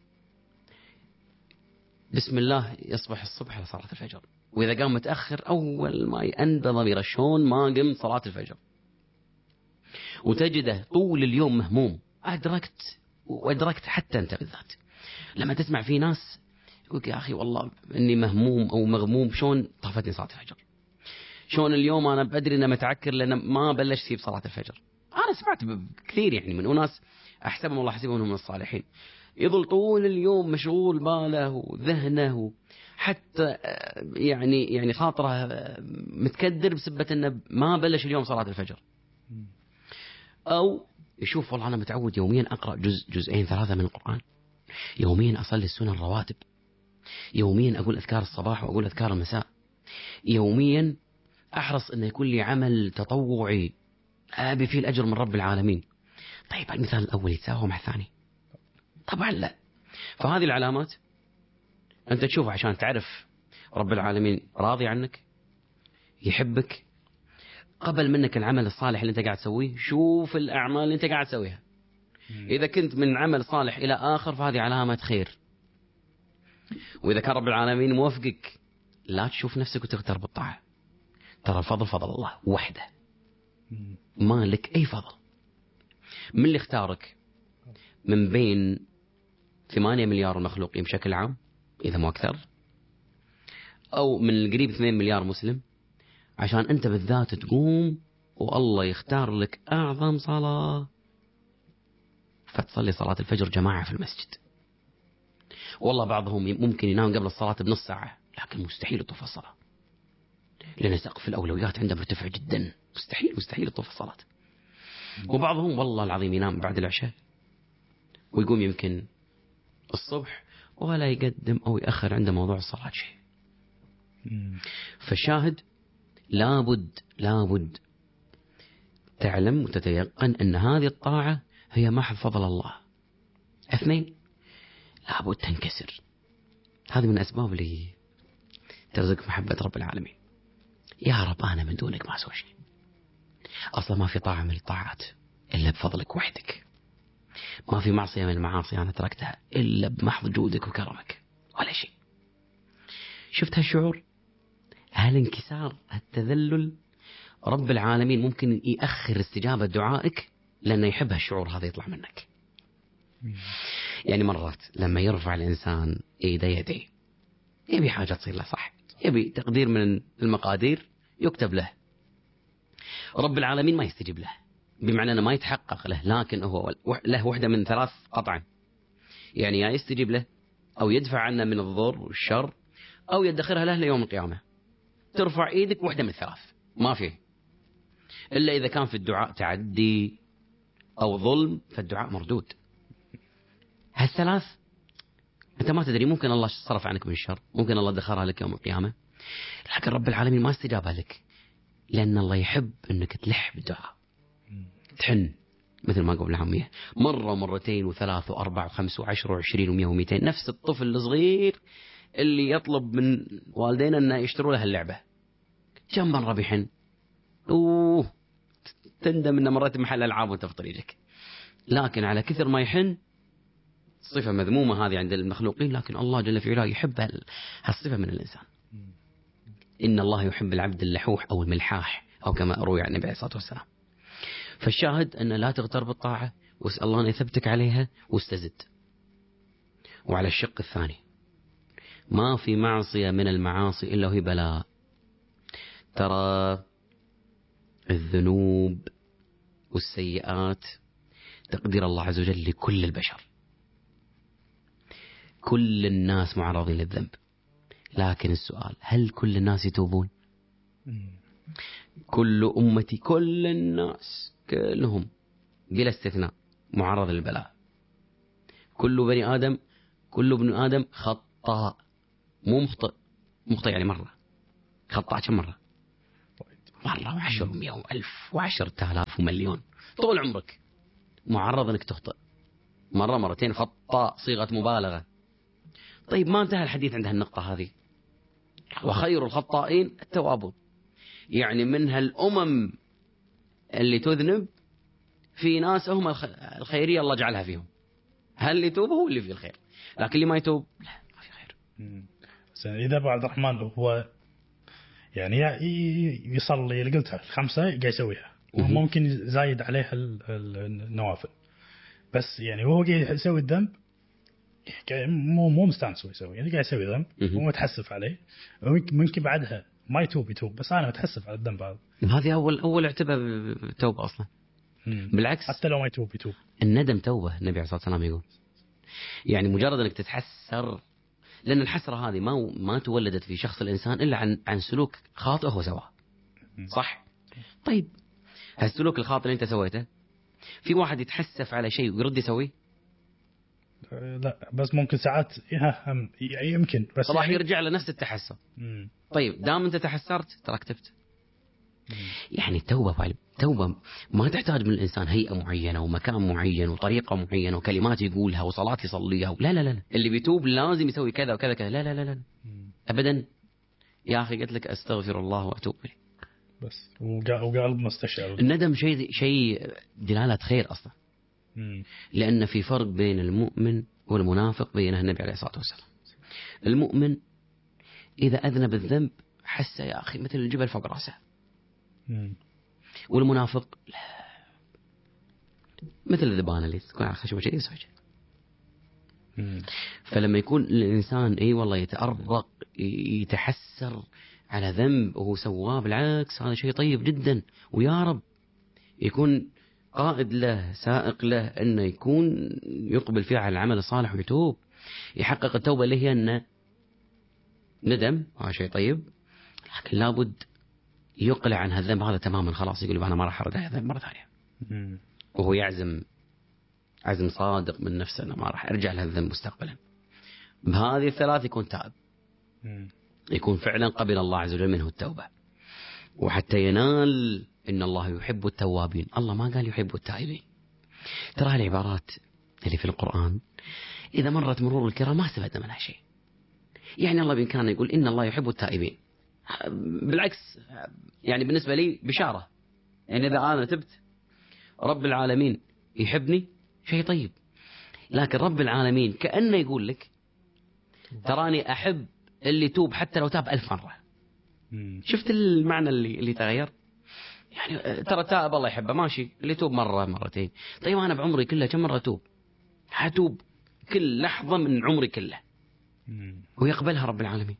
بسم الله يصبح الصبح على صلاة الفجر، وإذا قام متأخر أول ما ينبض ضميره شلون ما قم صلاة الفجر، وتجده طول اليوم مهموم. أدركت وأدركت حتى أنت بالذات لما تسمع في ناس يقول يا أخي والله إني مهموم أو مغموم، شلون طافتني صلاة الفجر، شلون اليوم أنا بدري أنا متعكر لأن ما بلش فيه بصلاة الفجر. أنا سمعت كثير يعني من أناس أحسبهم الله حسبهم من الصالحين يظل طول اليوم مشغول باله وذهنه حتى يعني يعني خاطره متكدر بسبة أنه ما بلش اليوم صلاة الفجر. أو يشوف والله أنا متعود يوميا أقرأ جزء جزئين ثلاثة من القرآن، يوميا أصلي السنن الرواتب، يوميا أقول أذكار الصباح وأقول أذكار المساء، يوميا أحرص أن يكون لي عمل تطوعي أبي فيه الأجر من رب العالمين. طيب المثال الأول يتساوى مع الثاني؟ طبعا لا. فهذه العلامات أنت تشوفها عشان تعرف رب العالمين راضي عنك، يحبك، قبل منك العمل الصالح اللي أنت قاعد تسويه. شوف الأعمال اللي أنت قاعد تسويها، إذا كنت من عمل صالح إلى آخر فهذه علامة خير. وإذا كان رب العالمين موفقك لا تشوف نفسك وتغتر بالطاعة، ترى الفضل فضل الله وحده، ما لك أي فضل. من اللي اختارك من بين ثمانية مليار المخلوقين بشكل عام إذا مو أكثر، أو من القريب اثنين مليار مسلم، عشان أنت بالذات تقوم والله يختار لك أعظم صلاة فتصلي صلاة الفجر جماعة في المسجد. والله بعضهم ممكن ينام قبل الصلاة بنص ساعة، لكن مستحيل يطوف الصلاة لأن سقف الأولويات عنده مرتفع جدا، مستحيل مستحيل يطوف الصلاة. وبعضهم والله العظيم ينام بعد العشاء ويقوم يمكن الصبح ولا يقدم أو يأخر عنده موضوع الصلاة شيء. فالشاهد لابد لابد تعلم وتتيقن أن هذه الطاعة هي محض فضل الله. اثنين، لابد تنكسر. هذه من أسباب اللي ترزق محبة رب العالمين. يا رب أنا من دونك ما أسوي شيء، أصلا ما في طاعة من الطاعات إلا بفضلك وحدك، ما في معصية من المعاصي أنا تركتها إلا بمحض جودك وكرمك، ولا شيء. شفت هالشعور، هالانكسار، هالتذلل، رب العالمين ممكن يأخر استجابة دعائك لأنه يحب هالشعور هذا يطلع منك. يعني مرات لما يرفع الإنسان إيدي يدي يبي حاجة تصير له صح، يبي تقدير من المقادير يكتب له، رب العالمين ما يستجيب له، بمعنى أنه ما يتحقق له، لكن هو له وحدة من ثلاث قطعا، يعني يا يستجيب له أو يدفع عنه من الضر والشر أو يدخرها له ليوم القيامة. ترفع إيدك وحدة من الثلاث ما فيه، إلا إذا كان في الدعاء تعدي أو ظلم فالدعاء مردود. هالثلاث أنت ما تدري، ممكن الله صرف عنك من الشر، ممكن الله دخرها لك يوم القيامة، لكن رب العالمين ما استجابها لك لأن الله يحب أنك تلح بالدعاء، تحن مثل ما قبل العامية مرة ومرتين وثلاث وأربع وخمس وعشر وعشرين ومئة ومئتين، نفس الطفل الصغير اللي يطلب من والدينا أن يشتروا له اللعبة، كم مرة بيحن أوه تندم أن مرات محل ألعاب وانت في طريقك. لكن على كثر ما يحن، صفة مذمومة هذه عند المخلوقين، لكن الله جل في علاه يحب هالصفة من الإنسان. إن الله يحب العبد اللحوح أو الملحاح أو كما روي عن النبي عليه الصلاة والسلام. فالشاهد أن لا تغتر بالطاعة واسأل الله أن يثبتك عليها واستزد. وعلى الشق الثاني، ما في معصية من المعاصي إلا وهي بلاء. ترى الذنوب والسيئات تقدير الله عز وجل لكل البشر، كل الناس معرضين للذنب، لكن السؤال هل كل الناس يتوبون؟ كل أمتي، كل الناس كلهم بلا استثناء معرض للبلاء. كل بني آدم كل ابن آدم خطاء، مو مخطئ. مخطئ يعني مرة، خطأ كم مرة؟ مرة وعشر ومئة وألف وعشرة آلاف ومليون. طول عمرك معرض أنك تخطئ، مرة مرتين، خطاء صيغة مبالغة. طيب ما انتهى الحديث عند هالنقطة هذه. وخير الخطائين التوابون، يعني منها الأمم اللي تذنب في ناس هم الخيرية الله جعلها فيهم. هل اللي يتوب هو اللي فيه الخير، لكن اللي ما يتوب لا ما في خير. إذا أبو عبد الرحمن هو يعني يصلي اللي قلتها الخمسة قاعد يسويها، وممكن زايد عليها النوافل، بس يعني وهو قاعد يسوي الذنب مو مو مستانس هو يسوي، يعني قاعد يسوي ذنب ومتحسف عليه، وممكن بعدها ما يتوب يتوب، بس أنا متحسف على الذنب هذا. هذه أول أول اعتبار بالتوبة أصلا. مم. بالعكس حتى لو ما يتوب يتوب. الندم توبة. النبي عليه الصلاة والسلام يقول يعني مجرد أنك تتحسر، لأن الحسرة هذه ما ما تولدت في شخص الإنسان إلا عن عن سلوك خاطئ هو سواه. صح؟ طيب هالسلوك الخاطئ اللي أنت سويته، في واحد يتحسف على شيء ويرد يسويه؟ لا، بس ممكن ساعات يمكن، بس راح يعني يرجع لنفس التحسر. مم. طيب دام أنت تحسرت ترى كتبت. يعني التوبة توبة ما تحتاج من الإنسان هيئة معينة ومكان معين وطريقة معينة وكلمات يقولها وصلاة يصليها. لا لا لا، اللي بيتوب لازم يسوي كذا وكذا كذا. لا لا لا لا أبدا. يا أخي قلت لك أستغفر الله وأتوب إليه بس، وقلب مستشعر. الندم شيء شيء دلالة خير أصلا. مم. لأن في فرق بين المؤمن والمنافق بينه النبي عليه الصلاة والسلام. المؤمن إذا أذنب الذنب حس يا أخي مثل الجبل فوق رأسه. مم. والمنافق لا، مثل الذبان اللي تكون على خشبة شيء يسوي. فلما يكون الإنسان أي والله يتأرق يتحسر على ذنب وهو سواه، بالعكس هذا شيء طيب جدا، ويا رب يكون قائد له سائق له أنه يكون يقبل فيه على العمل الصالح ويتوب، يحقق التوبة اللي هي أنه ندم، هذا شيء طيب، لكن لابد يقلع عن هالذنب هذا تماما. خلاص يقول أنا ما راح أرد على هالذنب مرة ثانية، وهو يعزم عزم صادق من نفسه أنا ما راح أرجع لهالذنب مستقبلا. بهذه الثلاث يكون تائب، يكون فعلا قبل الله عز وجل منه التوبة. وحتى ينال إن الله يحب التوابين، الله ما قال يحب التائبين. ترى العبارات اللي في القرآن إذا مرت مرور الكرام ما استفدنا منها شيء. يعني الله بإمكانه يقول إن الله يحب التائبين، بالعكس يعني بالنسبة لي بشارة. يعني إذا أنا تبت رب العالمين يحبني شيء طيب، لكن رب العالمين كأنه يقول لك تراني أحب اللي توب حتى لو تاب ألف مرة. شفت المعنى اللي اللي تغير؟ يعني ترى تائب الله يحبه ماشي، اللي توب مرة مرتين. طيب أنا بعمري كله كم مرة توب؟ حتوب كل لحظة من عمري كله، ويقبلها رب العالمين.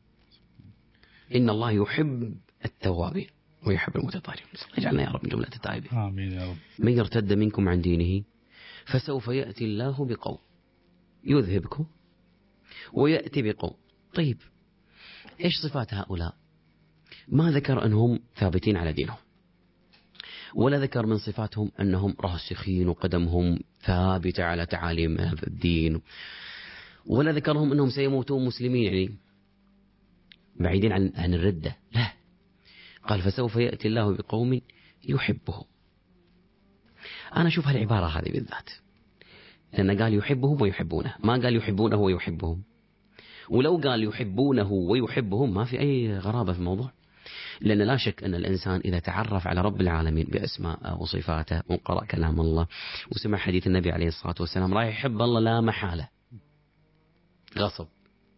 إن الله يحب التوابين ويحب المتطهرين. اجعلنا يا رب من جملة التائبين. آمين يا رب. من يرتد منكم عن دينه فسوف يأتي الله بقوم يذهبكم ويأتي بقوم. طيب إيش صفات هؤلاء؟ ما ذكر أنهم ثابتين على دينهم، ولا ذكر من صفاتهم أنهم راسخين وقدمهم ثابتة على تعاليم هذا الدين، ولا ذكرهم أنهم سيموتون مسلمين يعني بعيدين عن عن الردة. لا، قال فسوف يأتي الله بقوم يحبهم. أنا أشوف هالعبارة هذه بالذات، لأن قال يحبهم ويحبونه، ما قال يحبونه ويحبهم. ولو قال يحبونه ويحبهم ما في أي غرابة في الموضوع، لأن لا شك أن الإنسان إذا تعرف على رب العالمين بأسماءه وصفاته وقرأ كلام الله وسمع حديث النبي عليه الصلاة والسلام راح يحب الله لا محالة غصب.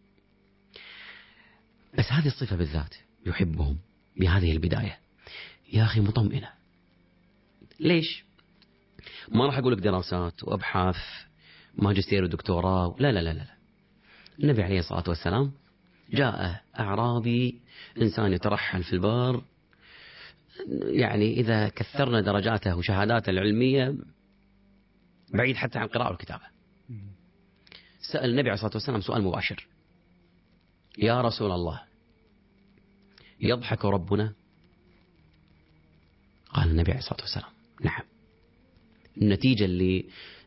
بس هذه الصفة بالذات يحبهم بهذه البداية يا أخي مطمئنة. ليش؟ ما راح أقول لك دراسات وأبحاث ماجستير ودكتوراه، لا لا لا لا. النبي عليه الصلاة والسلام جاء أعرابي إنسان يترحل في البار، يعني إذا كثرنا درجاته وشهاداته العلمية بعيد حتى عن قراءة الكتابة، سأل النبي عليه الصلاة والسلام سؤال مباشر: يا رسول الله يضحك ربنا؟ قال النبي عليه الصلاة والسلام: نعم. النتيجة اللي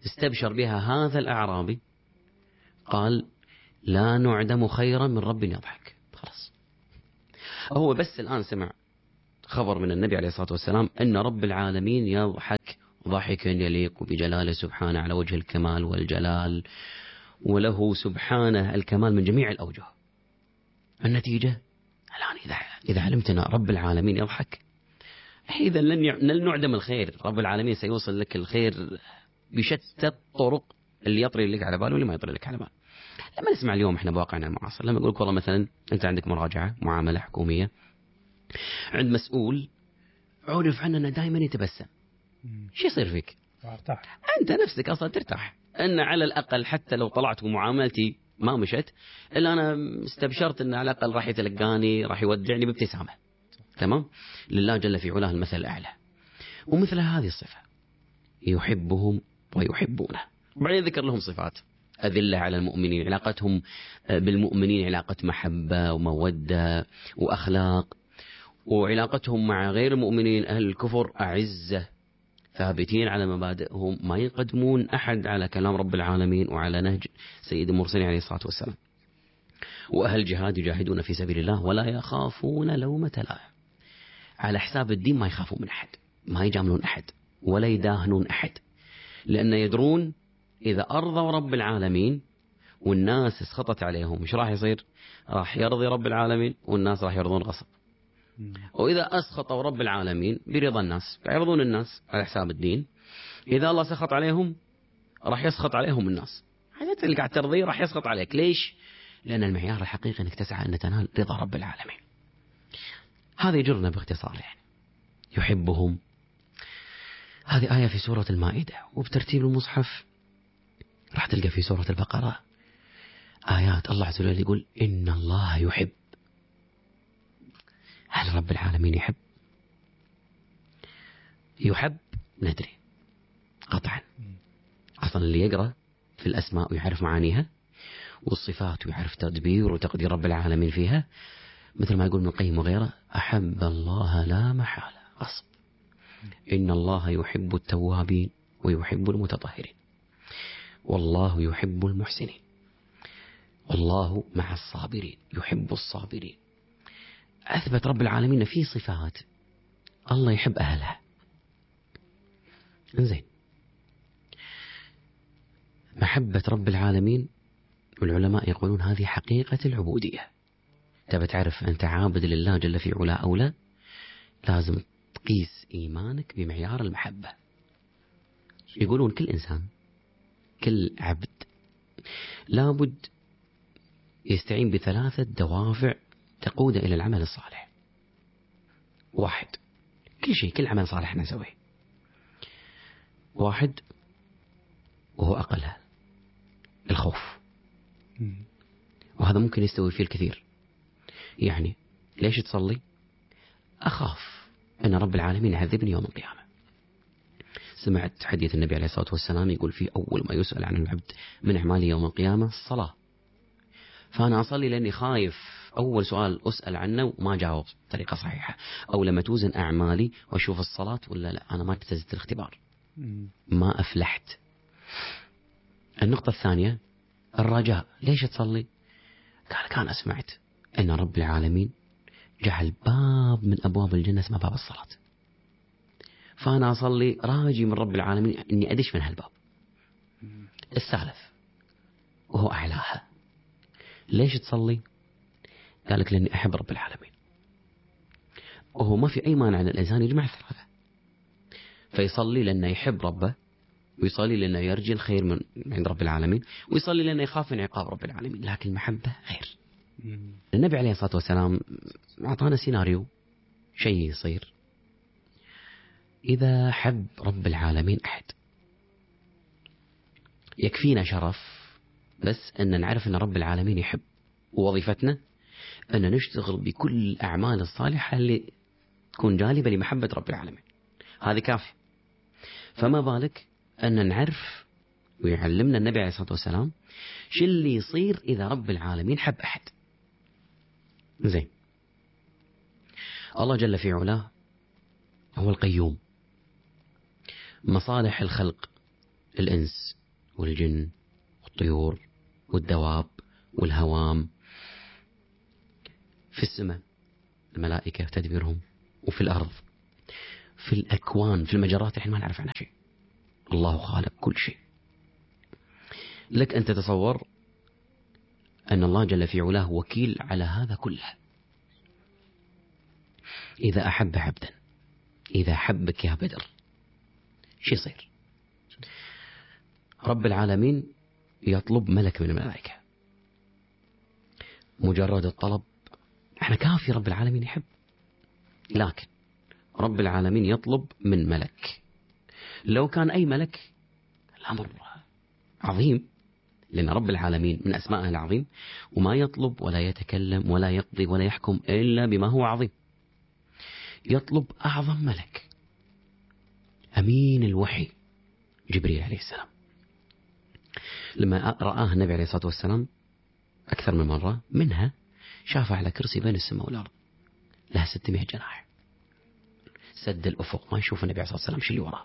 استبشر بها هذا الأعرابي قال لا نعدم خيرا من رب يضحك. خلاص هو بس الآن سمع خبر من النبي عليه الصلاة والسلام أن رب العالمين يضحك ضحكا يليق بجلاله سبحانه على وجه الكمال والجلال، وله سبحانه الكمال من جميع الأوجه. النتيجة الآن إذا إذا علمت أن رب العالمين يضحك، إذا لن نعدم الخير. رب العالمين سيوصل لك الخير بشتى الطرق اللي يطري لك على باله واللي ما يطري لك على باله. لما نسمع اليوم إحنا بواقعنا المعاصر، لما يقولك والله مثلا أنت عندك مراجعة معاملة حكومية عند مسؤول عرف عننا دائما يتبسم، شو يصير فيك؟ أرتاح. أنت نفسك أصلا ترتاح، أن على الأقل حتى لو طلعت ومعاملتي ما مشت إلا أنا استبشرت أن على الأقل راح يتلقاني راح يودعني بابتسامة. تمام؟ لله جل في علاه المثل الأعلى. ومثل هذه الصفة يحبهم ويحبونه. وبعدين ذكر لهم صفات: أذلة على المؤمنين، علاقتهم بالمؤمنين علاقة محبة ومودة وأخلاق، وعلاقتهم مع غير المؤمنين أهل الكفر أعزة ثابتين على مبادئهم، ما يقدمون أحد على كلام رب العالمين وعلى نهج سيد المرسلين عليه الصلاة والسلام. وأهل الجهاد يجاهدون في سبيل الله ولا يخافون لومة لائم. على حساب الدين ما يخافون من أحد، ما يجاملون أحد ولا يداهنون أحد، لأن يدرون إذا أرضوا رب العالمين والناس اسخطت عليهم إيش راح يصير؟ راح يرضي رب العالمين والناس راح يرضون غصب. وإذا أسخطوا رب العالمين برضا الناس يرضون الناس على حساب الدين، إذا الله سخط عليهم راح يسخط عليهم الناس. حتى اللي قاعد ترضيه راح يسخط عليك. ليش؟ لأن المعيار الحقيقي أنك تسعى أن تنال رضا رب العالمين. هذا يجرنا باختصار يعني يحبهم. هذه آية في سورة المائدة، وبترتيب المصحف راح تلقى في سورة البقرة آيات الله عز وجل يقول إن الله يحب. هل رب العالمين يحب؟ يحب ندري قطعا. أصلا اللي يقرأ في الأسماء ويعرف معانيها والصفات ويعرف تدبير وتقدير رب العالمين فيها، مثل ما يقول ابن القيم وغيره: أحب الله لا محالة غصب. إن الله يحب التوابين ويحب المتطهرين، والله يحب المحسنين، والله مع الصابرين يحب الصابرين. أثبت رب العالمين في صفات الله يحب أهلها. إنزين، محبة رب العالمين والعلماء يقولون هذه حقيقة العبودية. تبى تعرف أنت عابد لله جل في علاه أو لا، لازم تقيس إيمانك بمعيار المحبة. يقولون كل إنسان كل عبد لابد يستعين بثلاثة دوافع تقود إلى العمل الصالح. واحد، كل شيء كل عمل صالح نسويه. واحد وهو أقلها الخوف، وهذا ممكن يستوي فيه الكثير. يعني ليش تصلي؟ أخاف أن رب العالمين يعذبني يوم القيامة. سمعت حديث النبي عليه الصلاة والسلام يقول فيه أول ما يسأل عن العبد من أعماله يوم القيامة الصلاة. فأنا أصلي لأني خايف أول سؤال أسأل عنه وما جاوب بطريقة صحيحة، أو لما توزن أعمالي وأشوف الصلاة ولا لا أنا ما اجتزت الاختبار، ما أفلحت. النقطة الثانية الرجاء. ليش تصلي؟ قال كان سمعت أن رب العالمين جعل باب من أبواب الجنة اسمه باب الصلاة، فأنا أصلي راجي من رب العالمين أني أدش من هالباب. الثالث وهو أعلاها. ليش تصلي؟ قال لك لأني أحب رب العالمين. وهو ما في أي مانع أن الإنسان يجمع الثلاثة، فيصلي لأنه يحب ربه، ويصلي لأنه يرجي الخير من عند رب العالمين، ويصلي لأنه يخاف من عقاب رب العالمين. لكن المحبة غير. النبي عليه الصلاة والسلام أعطانا سيناريو شيء يصير إذا حب رب العالمين أحد. يكفينا شرف بس أن نعرف أن رب العالمين يحب، ووظيفتنا أن نشتغل بكل الأعمال الصالحة اللي تكون جالبة لمحبة رب العالمين. هذه كافي. فما بالك أن نعرف ويعلمنا النبي عليه الصلاة والسلام شو اللي يصير إذا رب العالمين حب أحد. زين، الله جل في علاه هو القيوم. مصالح الخلق الإنس والجن والطيور والدواب والهوام، في السماء الملائكة تدبيرهم، وفي الأرض، في الأكوان، في المجرات احنا ما نعرف عنها شيء. الله خالق كل شيء. لك أن تتصور أن الله جل في علاه وكيل على هذا كله. إذا أحب عبدا، إذا حبك يا بدر، شو يصير؟ رب العالمين يطلب ملك من الملائكة، مجرد الطلب احنا كافي رب العالمين يحب، لكن رب العالمين يطلب من ملك. لو كان أي ملك الأمر عظيم، لأن رب العالمين من أسمائه العظيم، وما يطلب ولا يتكلم ولا يقضي ولا يحكم إلا بما هو عظيم. يطلب أعظم ملك، أمين الوحي، جبريل عليه السلام. لما رآه النبي عليه الصلاة والسلام أكثر من مرة، منها شافه على كرسي بين السماء والأرض لها ستمائة جناح، سد الأفق، ما يشوف النبي عليه الصلاة والسلام شو اللي وراه.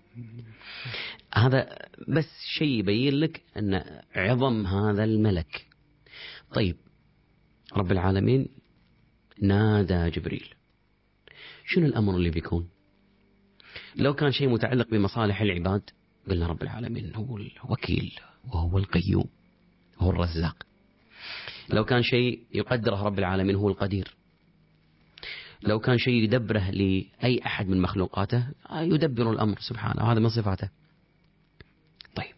هذا بس شيء يبين لك أن عظم هذا الملك. طيب رب العالمين نادى جبريل، شنو الأمر اللي بيكون؟ لو كان شيء متعلق بمصالح العباد قلنا رب العالمين هو الوكيل وهو القيوم وهو الرزاق. لو كان شيء يقدره رب العالمين هو القدير. لو كان شيء يدبره لأي أحد من مخلوقاته يدبر الأمر سبحانه، هذا من صفاته. طيب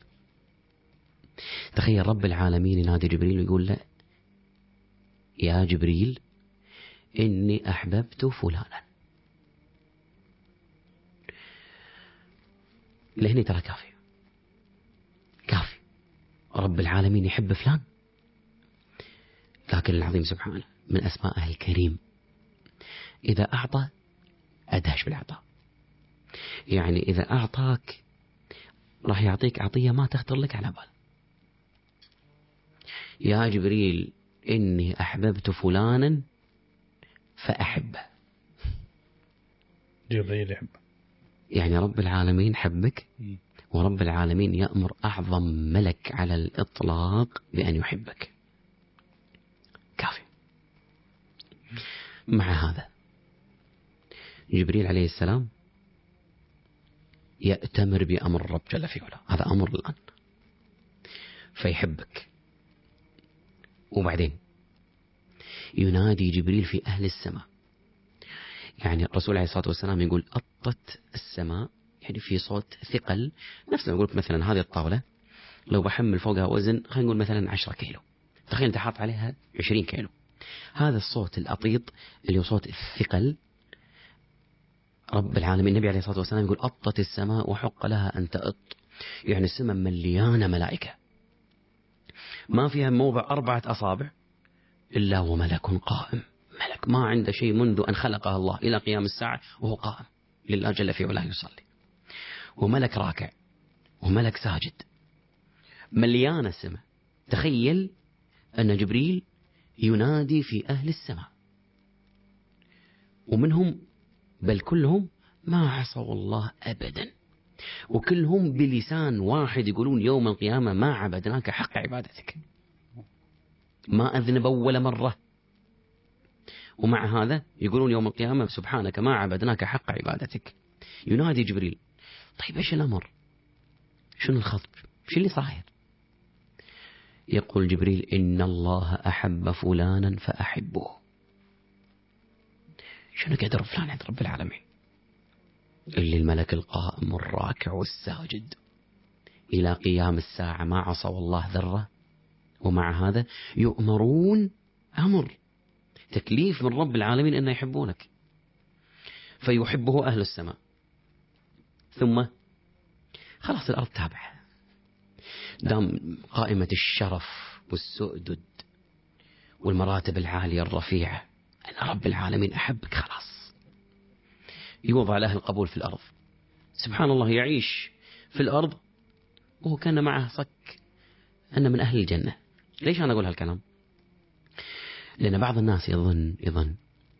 تخيل رب العالمين ينادي جبريل ويقول له يا جبريل إني أحببت فلانا. لهني ترى كافي كافي، رب العالمين يحب فلان. لكن العظيم سبحانه من أسمائه الكريم، إذا أعطى أدهش بالعطاء. يعني إذا أعطاك راح يعطيك عطية ما تخطر لك على بال. يا جبريل إني أحببت فلانا فأحبه. جبريل يحبه، يعني رب العالمين حبك، ورب العالمين يأمر أعظم ملك على الإطلاق بأن يحبك. كافي. مع هذا جبريل عليه السلام يأتمر بأمر رب جل في علاه، هذا أمر الآن، فيحبك. وبعدين ينادي جبريل في أهل السماء. يعني الرسول عليه الصلاة والسلام يقول أطت السماء، يعني في صوت ثقل، نفس ما يقول مثلا هذه الطاولة لو بحمل فوقها وزن خلينا نقول مثلا عشرة كيلو، تخيل أنت حاط عليها عشرين كيلو. هذا الصوت الأطيط اللي هو صوت الثقل، رب العالمين النبي عليه الصلاة والسلام يقول أطت السماء وحق لها أن تأط. يعني السماء مليانة ملائكة ما فيها موضع أربعة أصابع إلا وملك قائم. ملك ما عنده شيء منذ أن خلقه الله إلى قيام الساعة وهو قائم لله جل في علاه يصلي، وملك راكع، وملك ساجد، مليانة السماء. تخيل أن جبريل ينادي في أهل السماء، ومنهم بل كلهم ما عصوا الله أبدا، وكلهم بلسان واحد يقولون يوم القيامة ما عبدناك حق عبادتك، ما أذنبوا ولا مرة، ومع هذا يقولون يوم القيامة سبحانك ما عبدناك حق عبادتك. ينادي جبريل طيب إيش الأمر؟ شنو الخطب؟ شو اللي صاير؟ يقول جبريل إن الله أحب فلانا فأحبه. شنو قدر فلان عند رب العالمين؟ اللي الملك القائم والراكع والساجد إلى قيام الساعة ما عصوا الله ذرة، ومع هذا يؤمرون أمر تكليف من رب العالمين أن يحبونك، فيحبه أهل السماء. ثم خلاص الأرض تابعة، دام قائمة الشرف والسؤدد والمراتب العالية الرفيعة أن رب العالمين أحبك، خلاص يوضع له القبول في الأرض. سبحان الله، يعيش في الأرض وهو كان معه صك أن من أهل الجنة. ليش أنا أقول هالكلام؟ لأن بعض الناس يظن يظن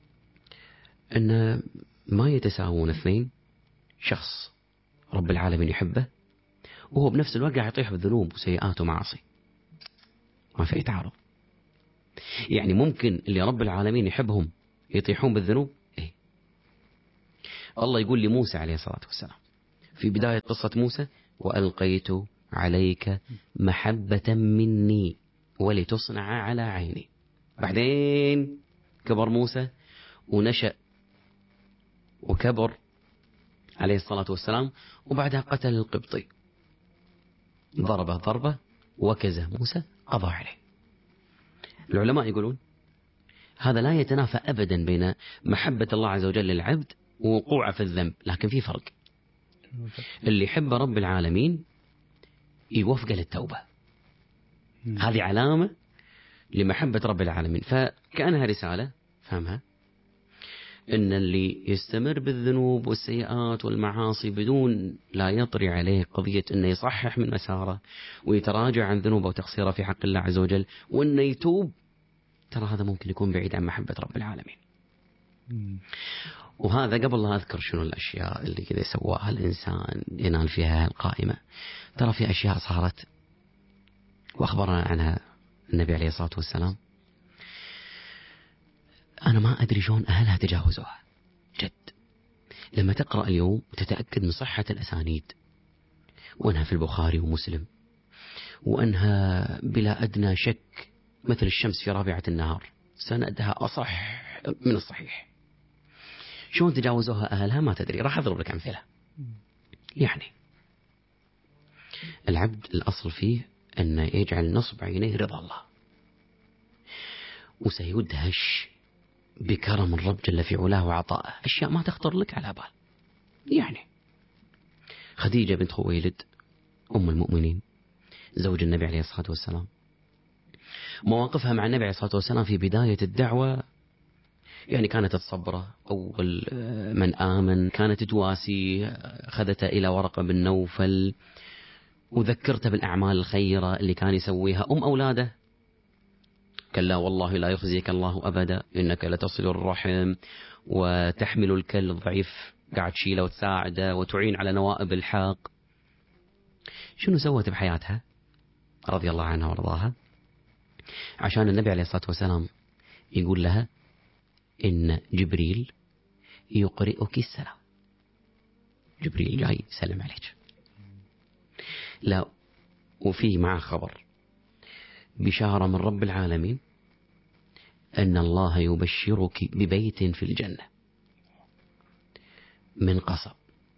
أن ما يتساوون اثنين، شخص رب العالمين يحبه وهو بنفس الوقت قاعد يطيح بالذنوب وسيئات ومعاصي. ما في تعارض. يعني ممكن اللي رب العالمين يحبهم يطيحون بالذنوب؟ إيه؟ الله يقول لموسى عليه الصلاة والسلام في بداية قصة موسى: وألقيت عليك محبة مني ولتصنع على عيني. بعدين كبر موسى ونشأ وكبر عليه الصلاة والسلام، وبعدها قتل القبطي، ضربه ضربة وكزه موسى، قضى عليه. العلماء يقولون هذا لا يتنافى أبدا بين محبة الله عز وجل للعبد ووقوعه في الذنب، لكن في فرق. اللي يحب رب العالمين يوفق للتوبة، هذه علامة لمحبة رب العالمين. فكأنها رسالة فهمها إن اللي يستمر بالذنوب والسيئات والمعاصي بدون لا يطري عليه قضية إنه يصحح من مساره ويتراجع عن ذنوبه وتقصيره في حق الله عز وجل وإنه يتوب، ترى هذا ممكن يكون بعيد عن محبة رب العالمين. وهذا قبل لا أذكر شنو الأشياء اللي كذا سواها الإنسان ينال فيها القائمة، ترى في أشياء صارت وأخبرنا عنها النبي عليه الصلاة والسلام أنا ما أدري شلون أهلها تجاوزوها جد. لما تقرأ اليوم وتتأكد من صحة الأسانيد وأنها في البخاري ومسلم وأنها بلا أدنى شك مثل الشمس في رابعة النهار سندها أصح من الصحيح، شلون تجاوزوها أهلها ما تدري. راح أضرب لك أمثلة. يعني العبد الأصل فيه أن يجعل نصب عينيه رضا الله، وسيدهش بكرم الرب جل في علاه وعطائه أشياء ما تخطر لك على بال. يعني خديجة بنت خويلد أم المؤمنين زوج النبي عليه الصلاة والسلام، مواقفها مع النبي عليه الصلاة والسلام في بداية الدعوة يعني كانت الصبرة، أول من آمن كانت تواسي، أخذته إلى ورقة بن نوفل وذكرته بالأعمال الخيرة اللي كان يسويها. أم أولاده كلا والله لا يخزيك الله أبدا إنك لتصل الرحم وتحمل الكل الضعيف، قاعد تشيله وتساعده وتعين على نوائب الحق. شنو سوت بحياتها رضي الله عنها وارضاها عشان النبي عليه الصلاة والسلام يقول لها إن جبريل يقرئك السلام؟ جبريل جاي يسلم عليك. لا، وفي معه خبر بشارة من رب العالمين أن الله يبشرك ببيت في الجنة من قصب.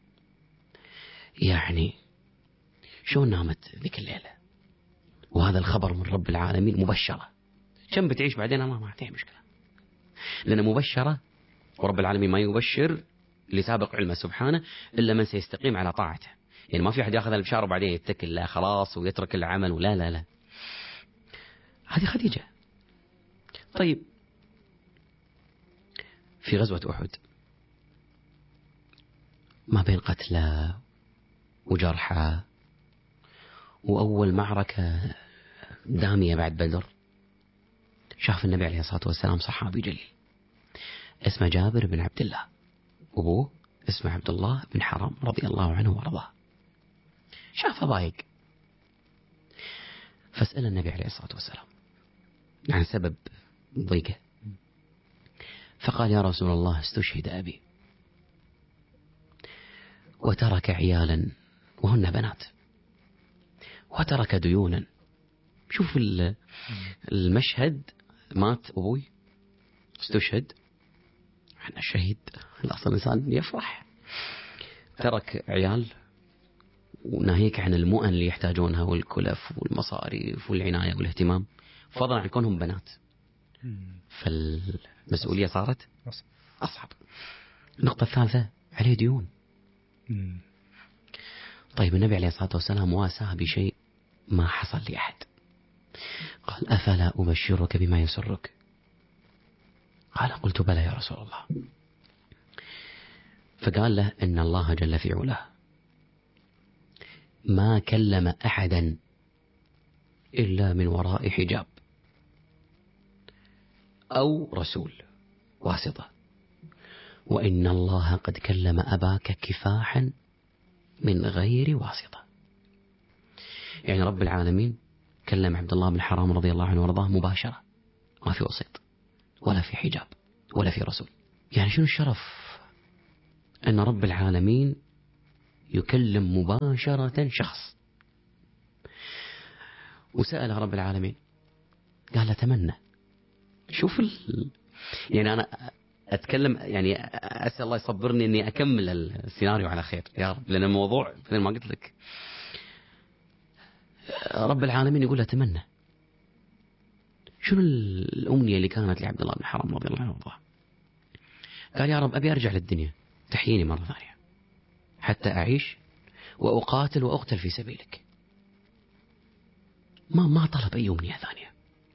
يعني شو نامت ذيك الليلة وهذا الخبر من رب العالمين مبشرة؟ كم بتعيش بعدين ما ما فيها مشكلة، لأن مبشرة، ورب العالمين ما يبشر لسابق علمه سبحانه إلا من سيستقيم على طاعته. يعني ما في أحد يأخذ البشارة وبعدين يتكل لا خلاص ويترك العمل ولا لا لا. هذه خديجة. طيب في غزوة أحد ما بين قتلى وجرحى وأول معركة دامية بعد بدر، شاف النبي عليه الصلاة والسلام صحابي جليل اسمه جابر بن عبد الله، أبوه اسمه عبد الله بن حرام رضي الله عنه وارضاه. شافه ضايق فاسأل النبي عليه الصلاة والسلام عن سبب ضيقه، فقال يا رسول الله استشهد أبي وترك عيالا وهن بنات وترك ديونا. شوف المشهد، مات أبوي استشهد، احنا الشهيد الأصل الإنسان يفرح، ترك عيال وناهيك عن المؤن اللي يحتاجونها والكلف والمصاريف والعناية والاهتمام، فضلا عن كونهم بنات، فالمسؤولية صارت أصعب. النقطة الثالثة عليه ديون. طيب النبي عليه الصلاة والسلام واساه بشيء ما حصل لأحد، قال أفلا أبشرك بما يسرك؟ قال قلت بلى يا رسول الله. فقال له إن الله جل في علاه ما كلم أحدا إلا من وراء حجاب أو رسول واسطة، وإن الله قد كلم أباك كفاحا من غير واسطة. يعني رب العالمين كلم عبد الله بن حرام رضي الله عنه وارضاه مباشرة، ما في وسيط ولا في حجاب ولا في رسول. يعني شنو الشرف أن رب العالمين يكلم مباشرة شخص. وسأل رب العالمين قال له تمنى. شوف ال... يعني أنا أتكلم، يعني أسأل الله يصبرني أني أكمل السيناريو على خير يا رب، لأن الموضوع مثل ما قلت لك رب العالمين يقول له تمنى. شنو الأمنية اللي كانت لعبد الله بن حرام رضي الله عنه وارضاه؟ قال يا رب أبي أرجع للدنيا، تحييني مرة ثانية حتى أعيش وأقاتل وأقتل في سبيلك. ما ما طلب أي أمنية ثانية.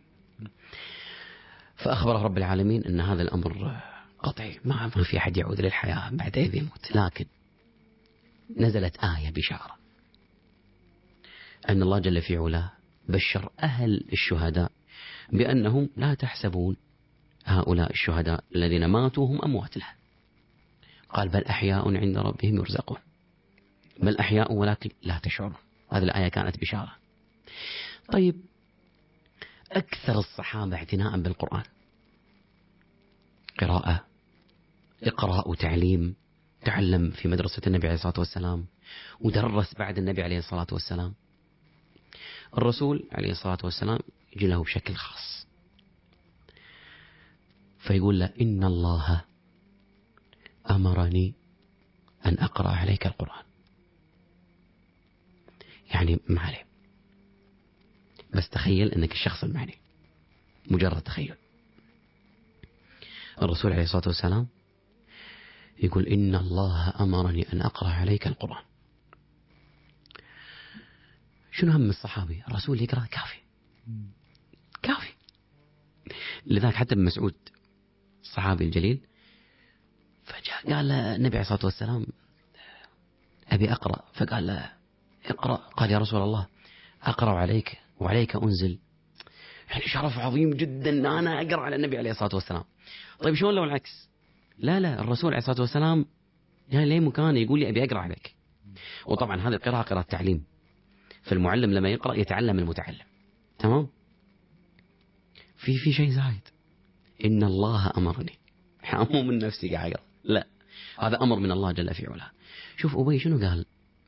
فأخبره رب العالمين أن هذا الأمر قطعي، ما في أحد يعود للحياة بعد إذ يموت. لكن نزلت آية بشارة أن الله جل في علاه بشر أهل الشهداء بأنهم لا تحسبون هؤلاء الشهداء الذين ماتوا هم أموات له، قال بل أحياء عند ربهم يرزقون، بل أحياء ولكن لا تشعرون. هذه الآية كانت بشارة. طيب أكثر الصحابة اعتناء بالقرآن، قراءة، إقراء وتعليم، تعلم في مدرسة النبي عليه الصلاة والسلام ودرس بعد النبي عليه الصلاة والسلام. الرسول عليه الصلاة والسلام يجي له بشكل خاص فيقول له إن الله أمرني أن أقرأ عليك القرآن. يعني ما عليه، بس تخيل أنك الشخص المعني، مجرد تخيل. الرسول عليه الصلاة والسلام يقول إن الله أمرني أن أقرأ عليك القرآن. شنو هم الصحابي؟ الرسول يقرأ كافي كافي. لذلك حتى ابن مسعود الصحابي الجليل فجاء قال النبي عليه الصلاة والسلام أبي أقرأ، فقال له اقرأ. قال يا رسول الله أقرأ عليك وعليك أنزل. يعني شرف عظيم جدا أن أنا أقرأ على النبي عليه الصلاة والسلام. طيب شلون لو العكس؟ لا لا، الرسول عليه الصلاة والسلام يعني ليه مكان يقول لي أبي أقرأ عليك. وطبعا هذه القراءة قراءة تعليم، فالمعلم لما يقرأ يتعلم المتعلم. تمام؟ في في شيء زايد، إن الله أمرني، مو من نفسي قاعد أقرأ، لا هذا أمر من الله جل في علاه. شوف أبي شنو قال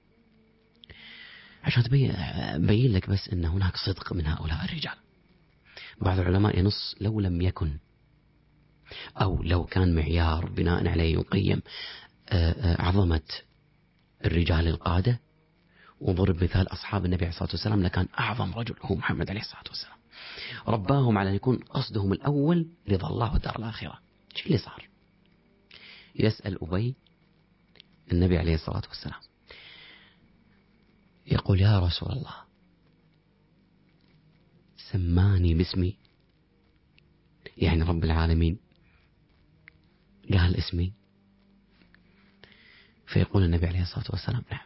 عشان تبين بين لك بس أن هناك صدق من هؤلاء الرجال. بعض العلماء ينص لو لم يكن أو لو كان معيار بناء عليه يقيم عظمة الرجال القادة وضرب مثال أصحاب النبي عليه الصلاة والسلام لكان أعظم رجل هو محمد عليه الصلاة والسلام. رباهم على أن يكون قصدهم الأول رضا الله والدار الآخرة. شو اللي صار؟ يسأل أبي النبي عليه الصلاة والسلام يقول يا رسول الله سماني باسمي، يعني رب العالمين قال اسمي؟ فيقول النبي عليه الصلاة والسلام نعم.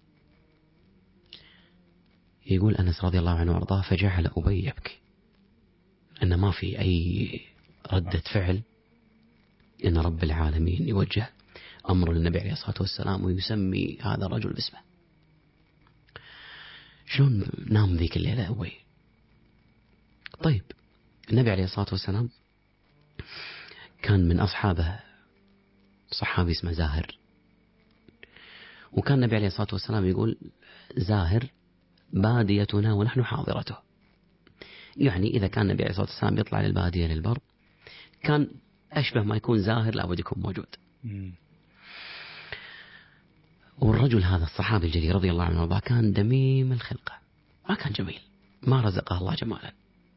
يقول أنس رضي الله عنه وارضاه فجعل أبي يبكي، أن ما في أي ردة فعل إن رب العالمين يوجه أمر للنبي عليه الصلاة والسلام ويسمي هذا الرجل باسمه. شلون نام ذيك الليلة أبي؟ طيب النبي عليه الصلاة والسلام كان من أصحابه صحابي اسمه زاهر، وكان النبي عليه الصلاة والسلام يقول زاهر باديتنا ونحن حاضرته. يعني إذا كان النبي عليه الصلاة والسلام يطلع للبادية للبر كان أشبه ما يكون زاهر لابد يكون موجود. والرجل هذا الصحابي الجليل رضي الله عنه وارضاه كان دميم الخلقة، ما كان جميل، ما رزقه الله جمالا،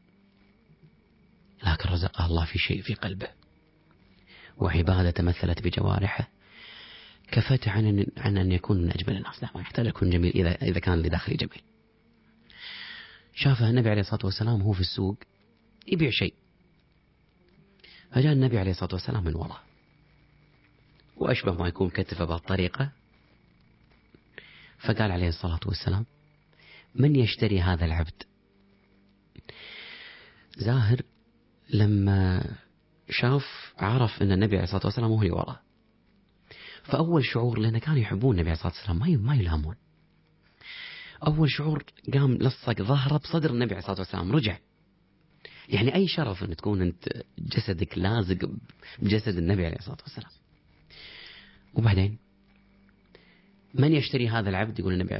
لكن رزقه الله في شيء في قلبه وعبادة تمثلت بجوارحه كفت عن عن أن يكون من أجمل الناس. لا، ما يحتاج يكون جميل إذا إذا كان اللي داخلي جميل. شافه النبي عليه الصلاة والسلام هو في السوق يبيع شيء، فجاء النبي عليه الصلاة والسلام من وراء وأشبه ما يكون كتفه بهالطريقة، فقال عليه الصلاة والسلام من يشتري هذا العبد؟ زاهر لما شاف عرف أن النبي عليه الصلاة والسلام هو اللي وراء، فأول شعور لأنه كانوا يحبون النبي عليه الصلاة والسلام ما ما يلهمون. أول شعور قام لصق ظهره بصدر النبي عليه الصلاة والسلام، رجع. يعني أي شرف أن تكون أنت جسدك لازق بجسد النبي عليه الصلاة والسلام. وبعدين من يشتري هذا العبد؟ يقول النبي عليه